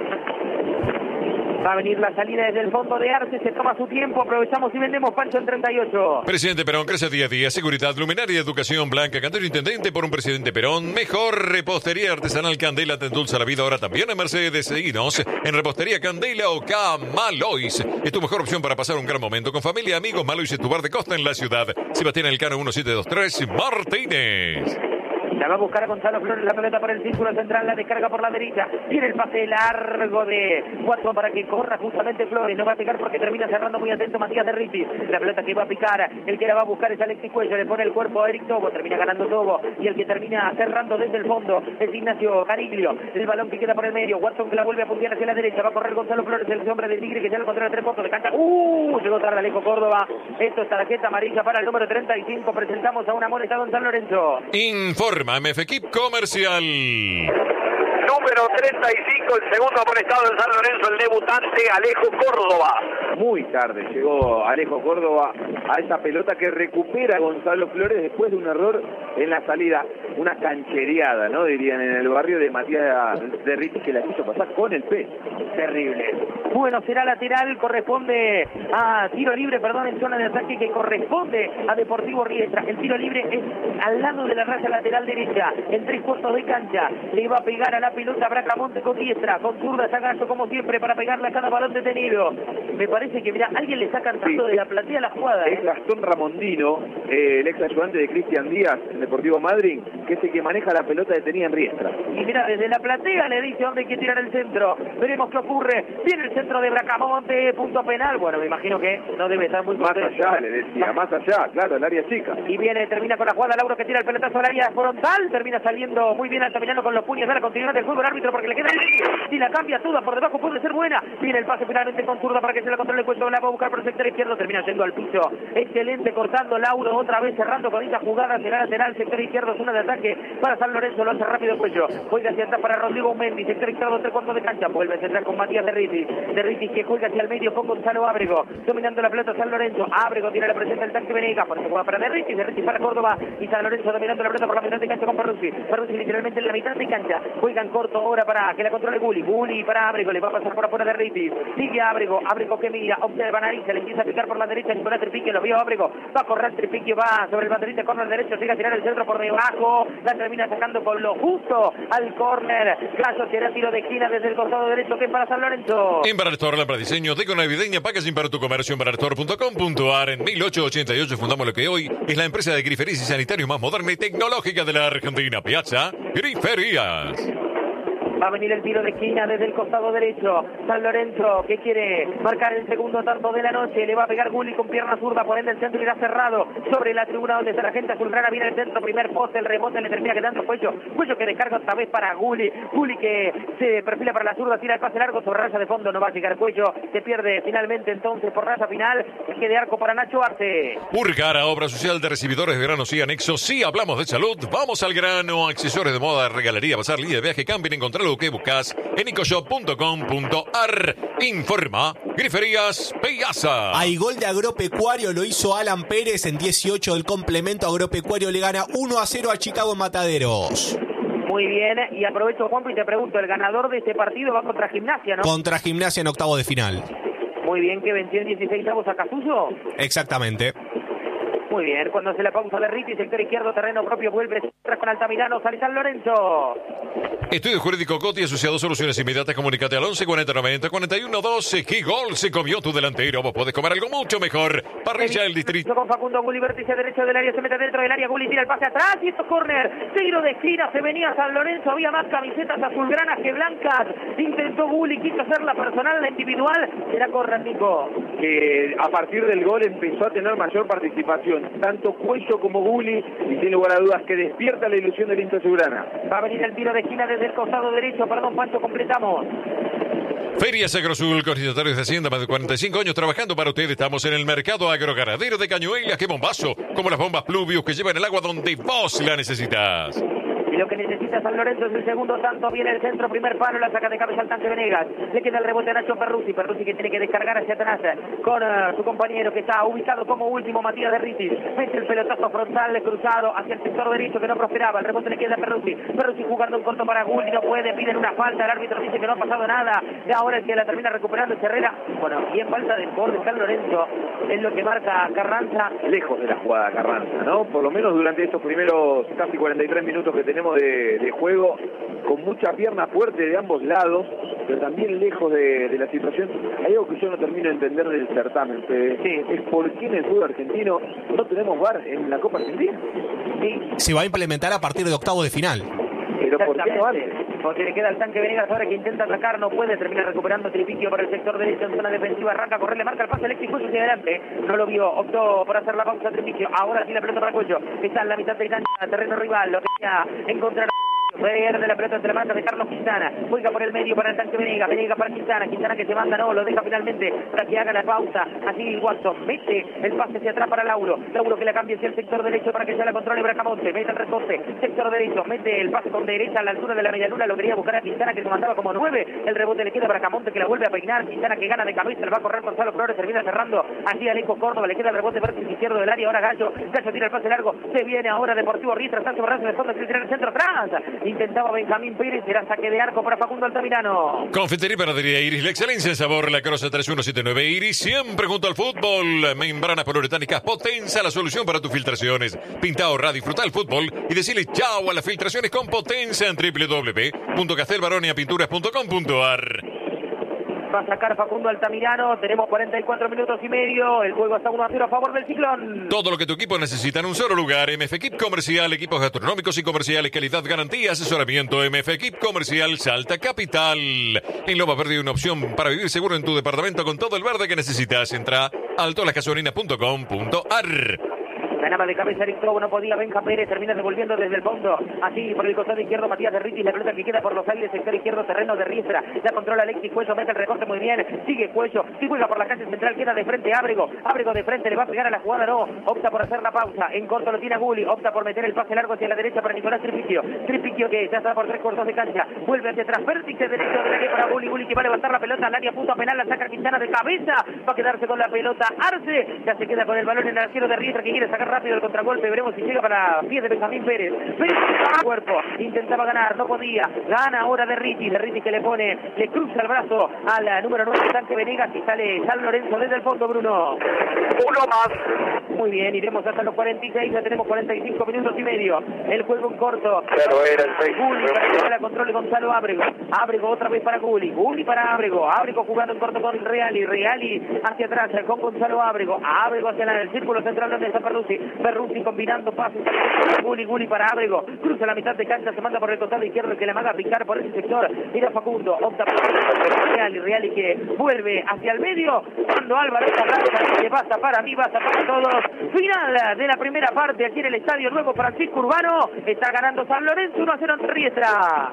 Va a venir la salida desde el fondo de Arce, se toma su tiempo, aprovechamos y vendemos Pancho en treinta y ocho.
Presidente Perón crece día a día, seguridad, luminaria y educación blanca, Cantero Intendente por un Presidente Perón, mejor repostería artesanal Candela te endulza la vida ahora también en Mercedes. Seguinos en Repostería Candela o Camalois. Es tu mejor opción para pasar un gran momento con familia, amigos. Malois es tu bar de costa en la ciudad. Sebastián Elcano uno siete dos tres, Martínez.
La va a buscar a Gonzalo Flores, la pelota por el círculo central, la descarga por la derecha, tiene el pase largo de Watson para que corra justamente Flores, no va a pegar porque termina cerrando muy atento Matías de Ritis, la pelota que va a picar, el que la va a buscar es Alexis Cuello, le pone el cuerpo a Eric Tobo, termina ganando Tobo, y el que termina cerrando desde el fondo es Ignacio Cariglio, el balón que queda por el medio, Watson que la vuelve a puntear hacia la derecha, va a correr Gonzalo Flores, el hombre del Tigre que ya lo encontró a tres puntos, de cancha, ¡uh! Llegó tarde Alejo Córdoba, esto es tarjeta amarilla para el número treinta y cinco, presentamos a un amonestado en San Lorenzo.
Informa M F Equip Comercial.
Número treinta y cinco, el segundo amonestado en San Lorenzo, el debutante Alejo Córdoba.
Muy tarde llegó Alejo Córdoba a esa pelota que recupera Gonzalo Flores después de un error en la salida, una canchereada, ¿no? Dirían en el barrio de Matías de Ritis, que la quiso pasar con el pie.
Terrible. Bueno, será lateral, corresponde a tiro libre, perdón, en zona de ataque que corresponde a Deportivo Riestra. El tiro libre es al lado de la raya lateral derecha, en tres cuartos de cancha. Le va a pegar a la pelota Bracamonte con diestra, con zurda, Sagazo como siempre para pegarle a cada balón detenido. Me parece que, mira, alguien le saca tanto sí. de la platea la jugada.
Es
¿eh?
Gastón Ramondino, eh, el ex ayudante de Cristian Díaz en Deportivo Madryn, que es el que maneja la pelota detenida en Riestra.
Y mira, desde la platea le dice dónde hay que tirar el centro. Veremos qué ocurre. Viene el centro de Bracamonte, punto penal. Bueno, me imagino que no debe estar muy
más
contento.
allá, le decía, más allá, claro, el área chica.
Y viene, termina con la jugada, Lauro que tira el pelotazo al área frontal, termina saliendo muy bien Altamirano con los puños de la continuidad del juego, el árbitro porque le queda el y la cambia toda por debajo, puede ser buena. Viene el pase finalmente con zurda para que se la controle le cuento, la va a buscar por el sector izquierdo, termina yendo al piso. Excelente, cortando Lauro, otra vez cerrando con esta jugada, será lateral, sector izquierdo, zona de ataque para San Lorenzo, lo hace rápido Cuello. Juega hacia atrás para Rodrigo Mendy, sector izquierdo, tres cuartos de cancha, vuelve a centrar con Matías de Ritis. De Ritis que juega hacia el medio con Gonzalo Ábrego, dominando la pelota San Lorenzo. Ábrego tiene la presencia del tanque Venegas, por eso juega para De Ritis, De Ritis para Córdoba y San Lorenzo dominando la pelota por la mitad de cancha con Perruzzi. Perruzzi literalmente en la mitad de cancha, juegan corto ahora para que la controle Gulli. Gulli para Ábrego, le va a pasar por afuera De Ritis. Sigue Ábrego, Ábrego que mira, observa a nariz, le empieza a picar por la derecha, Nicolás Tripiquio, lo vio Ábrego, va a correr Tripiquio, va sobre el banderín de córner derecho, sigue a tirar el centro por debajo, la termina sacando con lo justo al córner. Caso será tiro de esquina desde el costado derecho, que es para San Lorenzo.
Embarastor, lámpara diseño, deco navideña, packaging para tu comercio, embarastor punto com punto a r. En mil ochocientos ochenta y ocho fundamos lo que hoy es la empresa de griferías y sanitarios más moderna y tecnológica de la Argentina. Piazza Griferías.
Va a venir el tiro de esquina desde el costado derecho. San Lorenzo que quiere marcar el segundo tanto de la noche. Le va a pegar Gulli con pierna zurda. Por ende el centro irá cerrado sobre la tribuna donde está la gente azulgrana. Viene el centro, primer poste, el rebote le termina quedando Cuello. Cuello que descarga otra vez para Gulli. Gulli que se perfila para la zurda, tira el pase largo sobre raya de fondo. No va a llegar Cuello. Se pierde finalmente entonces por raya final. El que de arco para Nacho Arce.
Urgara, obra social de recibidores de granos y anexos. Sí, hablamos de salud. Vamos al grano. Accesorios de moda, regalería, bazar, línea de viaje, camping. Encontrar lo que buscas en ecoshop punto com punto a r. Informa Griferías Piazza.
Hay gol de Agropecuario, lo hizo Alan Pérez en dieciocho del complemento. Agropecuario le gana uno a cero a Chicago en Mataderos.
Muy bien, y aprovecho, Juanpo, y te pregunto, el ganador de este partido va contra Gimnasia, ¿no?
Contra Gimnasia en octavo de final.
Muy bien, que venció en dieciséis avos a Casuso.
Exactamente.
Muy bien, cuando hace la pausa de Ritti, sector izquierdo, terreno propio, vuelve tras con Altamirano, sale San Lorenzo.
Estudio Jurídico Coti, asociado Soluciones Inmediatas, comunicate al once cuarenta noventa cuarenta y uno doce. ¿Qué gol se comió tu delantero? Vos podés comer algo mucho mejor. Parrilla del distrito.
Con Facundo Gulli, vértice derecho del área, se mete dentro del área, Gulli tira el pase atrás y esto es córner. Tiro de esquina, se venía San Lorenzo, había más camisetas azulgranas que blancas. Intentó Gulli, quiso hacer la personal, la individual. Era córner, Nico.
Que a partir del gol empezó a tener mayor participación, tanto Cuello como Gulli, y sin lugar a dudas que despierta la ilusión del hincha azulgrana.
Va a venir el tiro de esquina desde el costado derecho, perdón, Pancho, completamos.
Ferias Agrosul, coordinadores de Hacienda, más de cuarenta y cinco años trabajando para usted. Estamos en el mercado agroganadero de Cañuelas. ¡Qué bombazo! Como las bombas Pluvius que llevan el agua donde vos la necesitas.
Y lo que necesita San Lorenzo es el segundo tanto. Viene el centro, primer palo, la saca de cabeza al tanque Venegas. Le queda el rebote a Nacho Perruzzi. Perruzzi que tiene que descargar hacia atrás con uh, su compañero que está ubicado como último, Matías de Ritis. Mete el pelotazo frontal cruzado hacia el sector derecho que no prosperaba. El rebote le queda a Perruzzi. Perruzzi jugando un corto para Gulli, no puede, piden una falta. El árbitro dice que no ha pasado nada. Y ahora es que la termina recuperando Herrera. Bueno, y en falta del gol de San Lorenzo es lo que marca Carranza.
Lejos de la jugada Carranza, ¿no? Por lo menos durante estos primeros casi cuarenta y tres minutos que tenemos de, de juego, con mucha pierna fuerte de ambos lados, pero también lejos de, de la situación. Hay algo que yo no termino de entender del certamen, que
Sí.
es por qué en el fútbol argentino no tenemos V A R en la Copa Argentina.
Sí.
Se va a implementar a partir de octavo de final.
Pero ¿por qué no antes?
Porque le queda el tanque Venegas ahora que intenta atacar, no puede, termina recuperando Tripiquio por el sector derecho en zona defensiva, arranca a correr, le marca el pase eléctrico hacia adelante, no lo vio, optó por hacer la pausa Tripiquio, ahora sí la pelota para Cuello, está en la mitad del cancha, terreno rival, lo quería encontrar. Pierde la pelota entre las manos de Carlos Quintana, juega por el medio para el tanque Venegas, Venegas para Quintana, Quintana que se manda, no, lo deja finalmente para que haga la pausa, así Watson mete el pase hacia atrás para Lauro, Lauro que la cambia hacia el sector derecho para que ya la controle Bracamonte, mete el recorte, sector derecho, mete el pase con derecha a la altura de la medialuna, lo quería buscar a Quintana que se mandaba como nueve, el rebote le queda a Bracamonte que la vuelve a peinar, Quintana que gana de cabeza, le va a correr Gonzalo Flores, termina cerrando, así Alejo Córdoba, le queda el rebote vértice izquierdo del área, ahora Gallo, Gallo tira el pase largo, se viene ahora Deportivo Riestra, Sancho Barrazo de fondo, quiere tirar el centro atrás, intentaba Benjamín Pérez, será saque de arco para Facundo Altamirano.
Confitería y Panadería Iris, la excelencia en sabor, la Crosa tres uno siete nueve Iris, siempre junto al fútbol. Membranas poliuretánicas Potenza, la solución para tus filtraciones. Pinta, ahorra, disfruta el fútbol y decirle chao a las filtraciones con Potenza en doble u doble u doble u punto castelbaronia pinturas punto com punto a r.
Va a sacar Facundo Altamirano, tenemos cuarenta y cuatro minutos y medio, el juego está uno a cero a favor del Ciclón.
Todo lo que tu equipo necesita en un solo lugar. M F Equip Comercial, equipos gastronómicos y comerciales, calidad, garantía, asesoramiento. M F Equip Comercial Salta Capital. En Loma Verde, una opción para vivir seguro en tu departamento con todo el verde que necesitas. Entra a alto las gasolinas punto com punto a r.
Ganaba de cabeza Eric Tobo, no podía Benja Pérez, termina devolviendo desde el fondo. Así por el costado izquierdo Matías Derriti, la pelota que queda por los aires, sector izquierdo, terreno de Riestra. La controla Alexis Cuello, mete el recorte muy bien. Sigue Cuello, si juega por la calle central, queda de frente Ábrego. Ábrego de frente, le va a pegar a la jugada, no. Opta por hacer la pausa. En corto lo tiene a Gulli, opta por meter el pase largo hacia la derecha para Nicolás Tripiquio. Tripiquio que ya está por tres cuartos de cancha. Vuelve hacia atrás, vértice derecho del área para Gulli. Gulli que va a levantar la pelota al área, punto penal, la saca Quintana de cabeza. Va a quedarse con la pelota Arce. Ya se queda con el balón en el arquero de Riestra que quiere sacar rápido el contragolpe. Veremos si llega para pies de Benjamín Pérez. Pérez a cuerpo, intentaba ganar, no podía. Gana ahora Derriti. Derriti que le pone, le cruza el brazo a la número nueve, Dante Venegas, y sale San Lorenzo desde el fondo, Bruno.
Uno más.
Muy bien, iremos hasta los cuarenta y seis, ya tenemos cuarenta y cinco minutos y medio. El juego en corto.
Pero era el seis.
Gulli para que la controle Gonzalo Ábrego. Ábrego otra vez para Gulli. Gulli para Ábrego. Ábrego jugando en corto con Reali. Reali hacia atrás con Gonzalo Ábrego. Ábrego hacia el círculo central donde está Perruzzi. Perruzzi combinando pases. Gulli, Gulli para Ábrego. Cruza la mitad de cancha, se manda por el costado izquierdo que le manda a picar por ese sector. Mira Facundo. Opta por Reali. Reali que vuelve hacia el medio. Cuando Álvaro Carranza que basta para mí, basta para todos. Final de la primera parte aquí en el Estadio Nuevo Francisco Urbano. Está ganando San Lorenzo uno a cero ante Riestra.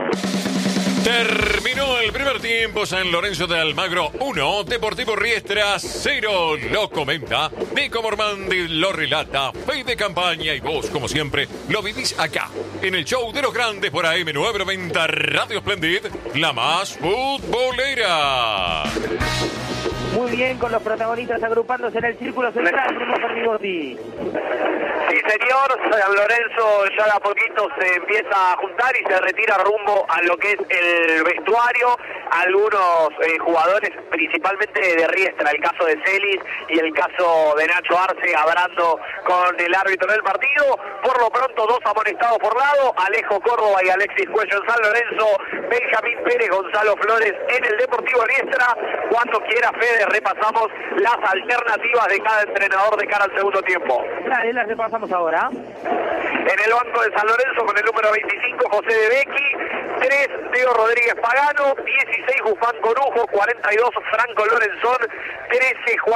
Terminó el primer tiempo. San Lorenzo de Almagro uno, Deportivo Riestra cero. Lo comenta Nico Mormandi, lo relata Fe de Campaña, y vos, como siempre, lo vivís acá en el show de los grandes por A M novecientos noventa Radio Splendid, la más futbolera.
Muy bien, con los protagonistas agrupándose en el círculo central, Bruno Pernigotti.
Sí, señor, San Lorenzo ya de a poquito se empieza a juntar y se retira rumbo a lo que es el vestuario. Algunos eh, jugadores, principalmente de Riestra, el caso de Celis y el caso de Nacho Arce, hablando con el árbitro del partido. Por lo pronto, dos amonestados por lado, Alejo Córdoba y Alexis Cuello en San Lorenzo, Benjamín Pérez, Gonzalo Flores en el Deportivo Riestra. Cuando quiera, Fede, repasamos las alternativas de cada entrenador de cara al segundo tiempo.
Dale, las repasamos ahora.
En el banco de San Lorenzo con el número veinticinco, José de Becchi, tres, Teo Rodríguez Pagano, dieciséis, Gufán Corujo, cuarenta y dos, Franco Lorenzón, trece, Juan